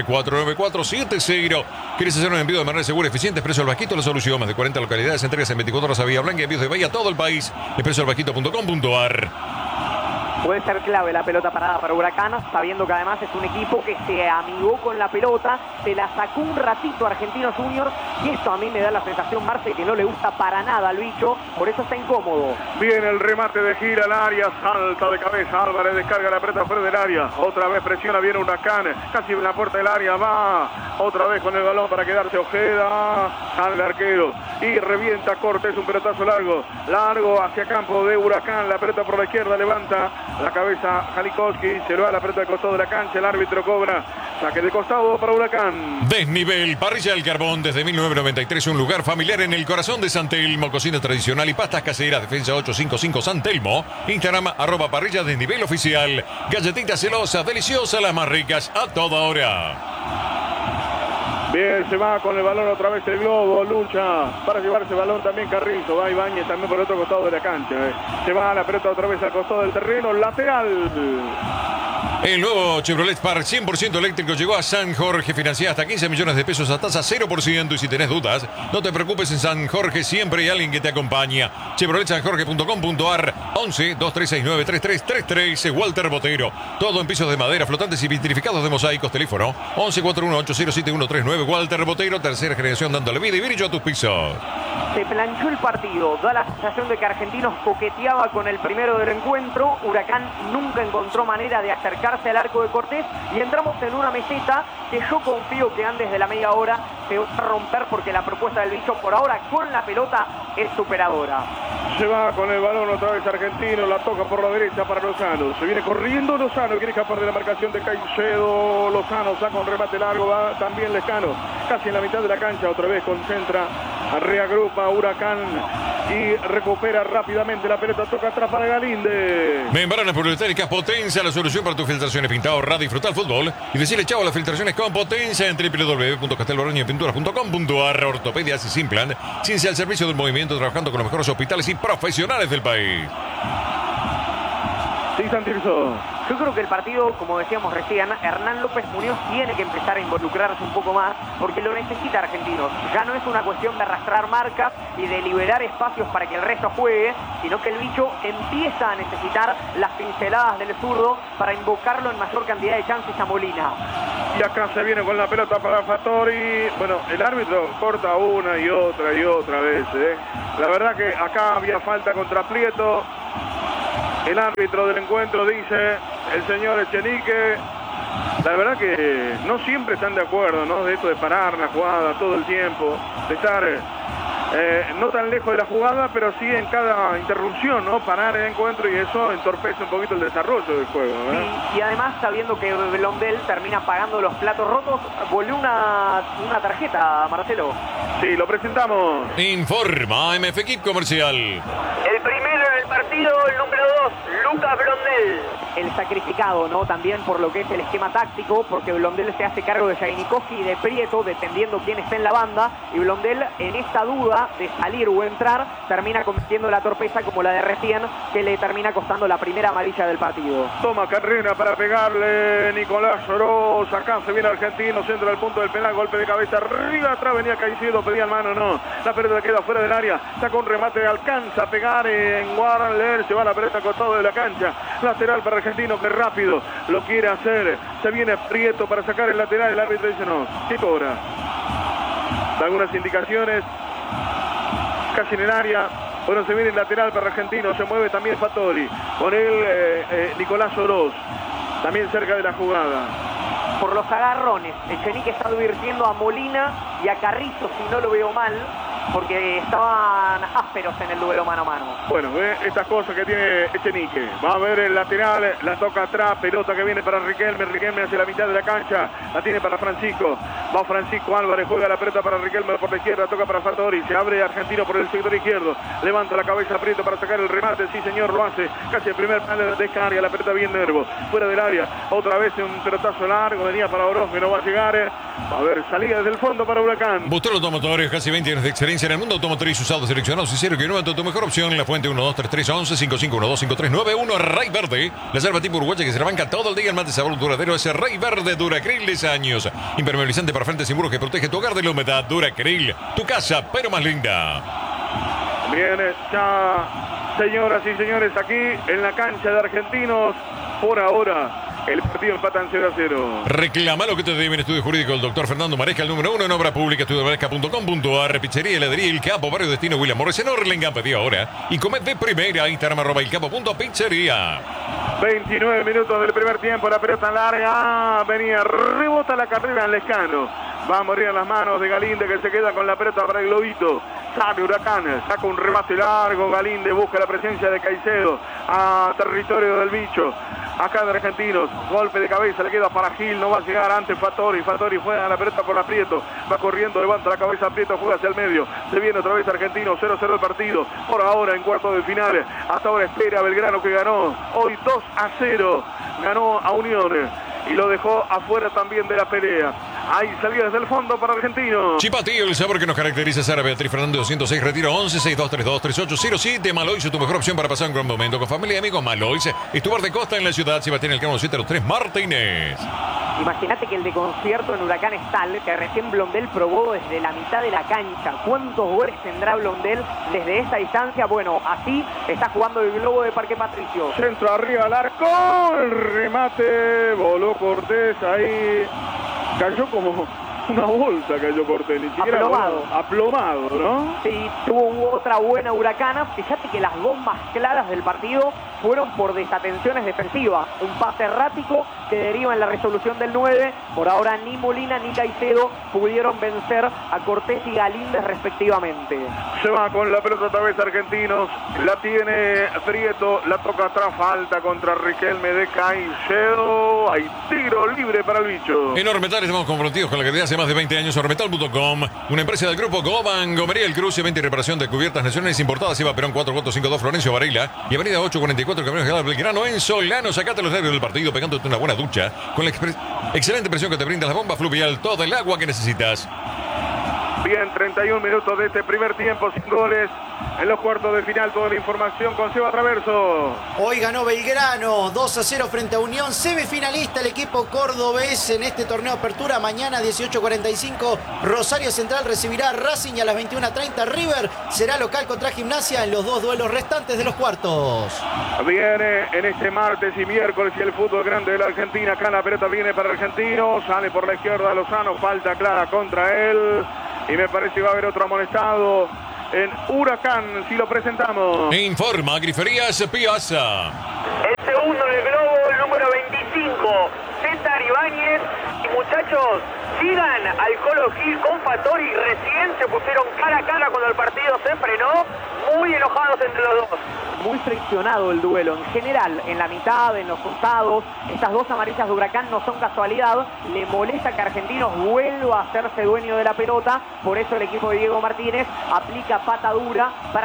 59349470. ¿Quieres hacer un envío de manera segura y eficiente? Expreso El Vasquito, la solución. Más de 40 localidades, entregas en 24 horas a Villa Blanca, envíos de Bahía a todo el país. expresoelvasquito.com.ar. Puede ser clave la pelota parada para Huracán, sabiendo que además es un equipo que se amigó con la pelota, se la sacó un ratito a Argentinos Juniors, y esto a mí me da la sensación, Marce, que no le gusta para nada al bicho, por eso está incómodo. Viene el remate de Gira al área, salta de cabeza, Álvarez descarga la pelota fuera del área, otra vez presiona, viene Huracán, casi en la puerta del área, va otra vez con el balón para quedarse Ojeda, al arquero, y revienta Cortés, un pelotazo largo hacia campo de Huracán, la pelota por la izquierda, levanta la cabeza Jainikowski, se lo da la pelota al costado de la cancha, el árbitro cobra saque de costado para Huracán. Desnivel, parrilla del carbón desde 1993, un lugar familiar en el corazón de San Telmo, cocina tradicional y pastas caseras, Defensa 855 San Telmo, Instagram @parrilla desnivel oficial, galletitas celosas, deliciosas, las más ricas a toda hora. Bien, se va con el balón otra vez el Globo, lucha para llevarse el balón también Carrizo, va Ibáñez también por el otro costado de la cancha. Se va la pelota otra vez al costado del terreno, lateral. El nuevo Chevrolet Spark 100% eléctrico llegó a San Jorge, financiada hasta 15 millones de pesos a tasa 0%, y si tenés dudas, no te preocupes, en San Jorge siempre hay alguien que te acompaña. ChevroletSanJorge.com.ar 11-2369-3333, Walter Botero. Todo en pisos de madera, flotantes y vitrificados de mosaicos. Teléfono 11-41-807139, Walter Botero, tercera generación dándole vida y brillo a tus pisos. Se planchó el partido, da la sensación de que Argentinos coqueteaba con el primero del encuentro. Huracán nunca encontró manera de acercarse al arco de Cortés y entramos en una meseta que yo confío que antes de la media hora se va a romper, porque la propuesta del bicho por ahora con la pelota es superadora. Se va con el balón otra vez Argentino, la toca por la derecha para Lozano. Se viene corriendo Lozano, quiere escapar de la marcación de Caicedo. Lozano saca un remate largo, va también Lescano, casi en la mitad de la cancha, otra vez concentra, reagrupa Huracán y recupera rápidamente la pelota, toca atrás para Galinde. Membranas Poliuretanoicas Potencia, la solución para tus filtraciones. Pinta, ahorra, disfrutar fútbol y decirle chao a las filtraciones con Potencia en www.castelborroñopinturas.com.ar. Ortopedias y Simplan, ciencia al servicio del movimiento, trabajando con los mejores hospitales y profesionales del país. Sí, Santirso. Yo creo que el partido, como decíamos recién, Hernán López Muñoz tiene que empezar a involucrarse un poco más, porque lo necesita Argentinos. Ya no es una cuestión de arrastrar marcas y de liberar espacios para que el resto juegue, sino que el bicho empieza a necesitar las pinceladas del zurdo para invocarlo en mayor cantidad de chances a Molina. Y acá se viene con la pelota para Fattori. Bueno, el árbitro corta una y otra vez. La verdad que acá había falta contra Prieto. El árbitro del encuentro dice, el señor Echenique, la verdad que no siempre están de acuerdo, ¿no? De esto de parar la jugada todo el tiempo, de estar no tan lejos de la jugada, pero sí en cada interrupción, ¿no? Parar el encuentro, y eso entorpece un poquito el desarrollo del juego, ¿eh? Sí, y además, sabiendo que Blondel termina pagando los platos rotos, volvió una tarjeta, Marcelo. Sí, lo presentamos. Informa MF Equip Comercial. El primero en el partido, el número 2, Lucas Blondel. El sacrificado, ¿no? También por lo que es el esquema táctico, porque Blondel se hace cargo de Jainikowski y de Prieto, dependiendo quién esté en la banda, y Blondel, en esta duda de salir o entrar, termina cometiendo la torpeza como la de recién, que le termina costando la primera amarilla del partido. Toma carrera para pegarle Nicolás Oroz. Acá se viene Argentino, centro del punto del penal, golpe de cabeza, arriba, atrás venía Caicedo, pedía mano, no. La pelota queda fuera del área, saca un remate, alcanza a pegar en Warner, se va la pelota costado de la cancha. Lateral para Argentino, que rápido lo quiere hacer. Se viene Prieto para sacar el lateral, el árbitro dice no, ¿qué cobra? Da algunas indicaciones, casi en el área. Bueno, se viene el lateral para Argentino, se mueve también Fattori. Con él Nicolás Oroz, también cerca de la jugada. Por los agarrones, Echenique está advirtiendo a Molina y a Carrizo, si no lo veo mal, porque estaban ásperos en el duelo mano a mano. Bueno, estas cosas que tiene Echenique. Va a ver el lateral, la toca atrás, pelota que viene para Riquelme. Riquelme hacia la mitad de la cancha, la tiene para Francisco. Va Francisco Álvarez, juega la pelota para Riquelme por la izquierda, toca para Fattori. Se abre Argentino por el sector izquierdo. Levanta la cabeza Prieto para sacar el remate. Sí, señor, lo hace. Casi el primer panel de descarga, la pelota bien Nervo. Fuera del área, otra vez un pelotazo largo. Venía para Oroz, que no va a llegar. A ver, salida desde el fondo para Huracán. Bustelo Automotores, casi 20 años de experiencia en el mundo automotriz, usados, seleccionados y 0 km. Tu mejor opción en la fuente 12331155125391 Rey Verde. La selva tipo uruguaya que se rebanca todo el día. El más de sabor duradero es Rey Verde Duracril de años. Impermeabilizante para frentes y muros que protege tu hogar de la humedad. Duracril, tu casa, pero más linda. Viene ya, señoras y señores, aquí en la cancha de Argentinos. Por ahora, el partido empatan 0-0. Reclama lo que te debe en estudio jurídico el doctor Fernando Maresca, el número 1 en obra pública, estudiomaresca.com.ar. Pizzería, heladería El Capo, barrio Destino, William Morris, en Orlengan, pedí ahora. Y comed de primera, Instagram, @elcapo.pizzería. 29 minutos del primer tiempo, la pelota larga. Venía, rebota la carrera en Lescano. Va a morir en las manos de Galinde, que se queda con la pelota para el globito. Sale Huracán, saca un remate largo. Galinde busca la presencia de Caicedo a territorio del bicho. Acá de Argentinos, golpe de cabeza, le queda para Gil, no va a llegar antes Fattori. Fattori juega la pelota por Prieto, va corriendo, levanta la cabeza Prieto, juega hacia el medio. Se viene otra vez Argentino, 0-0 el partido. Por ahora en cuartos de final, hasta ahora espera Belgrano, que ganó hoy 2-0. Ganó a Unión y lo dejó afuera también de la pelea. Ahí salía desde el fondo para Argentino. Chipatío, el sabor que nos caracteriza. Sara Beatriz Fernández 206, retiro 11-6232-3807. Malois, tu mejor opción para pasar un gran momento con familia y amigos. Malois, Estubar de Costa en la ciudad. Sebastián Elcano 703 Martínez. Imagínate que el de concierto en Huracán es tal que recién Blondel probó desde la mitad de la cancha. ¿Cuántos goles tendrá Blondel desde esta distancia? Bueno, así está jugando el globo de Parque Patricio. Centro arriba al arco, el remate, voló Cortés ahí. Cayó como Una bolsa cayó Cortés, ni siquiera Aplomado. Aplomado, ¿no? Sí, tuvo otra buena Huracana. Fíjate que las dos más claras del partido fueron por desatenciones defensivas. Un pase errático que deriva en la resolución del 9. Por ahora ni Molina ni Caicedo pudieron vencer a Cortés y Galíndez respectivamente. Se va con la pelota otra vez Argentinos. La tiene Prieto, la toca atrás, falta contra Riquelme de Caicedo. Hay tiro libre para el bicho. En Ormetal estamos comprometidos con la calidad hace más de 20 años. Ormetal.com, una empresa del grupo Goban, Gomería El Cruce, venta y reparación de cubiertas nacionales importadas. Iba Perón 4452 Florencio Varela y avenida 844 Caminos de Belgrano en Solano. Sacate los nervios del partido pegándote una buena ducha con la excelente presión que te brinda la bomba fluvial, todo el agua que necesitas. Bien, 31 minutos de este primer tiempo, sin goles. En los cuartos de final, toda la información con Seba Traverso. Hoy ganó Belgrano 2-0 frente a Unión, semifinalista el equipo cordobés en este torneo Apertura. Mañana 18:45 Rosario Central recibirá a Racing y a las 21:30 River será local contra Gimnasia en los dos duelos restantes de los cuartos. Viene en este martes y miércoles y el fútbol grande de la Argentina. Acá la pelota viene para Argentino, sale por la izquierda Lozano, falta clara contra él. Y me parece que va a haber otro amonestado en Huracán, si lo presentamos. Informa Griferías Piazza. El segundo en el globo, el número 25, César Ibáñez. Y muchachos, sigan al Colo Gil con Fattori. Recién se pusieron cara a cara cuando el partido se frenó. Muy enojados entre los dos. Muy friccionado el duelo. En general, en la mitad, en los costados, estas dos amarillas de Huracán no son casualidad. Le molesta que Argentinos vuelva a hacerse dueño de la pelota. Por eso el equipo de Diego Martínez aplica pata dura para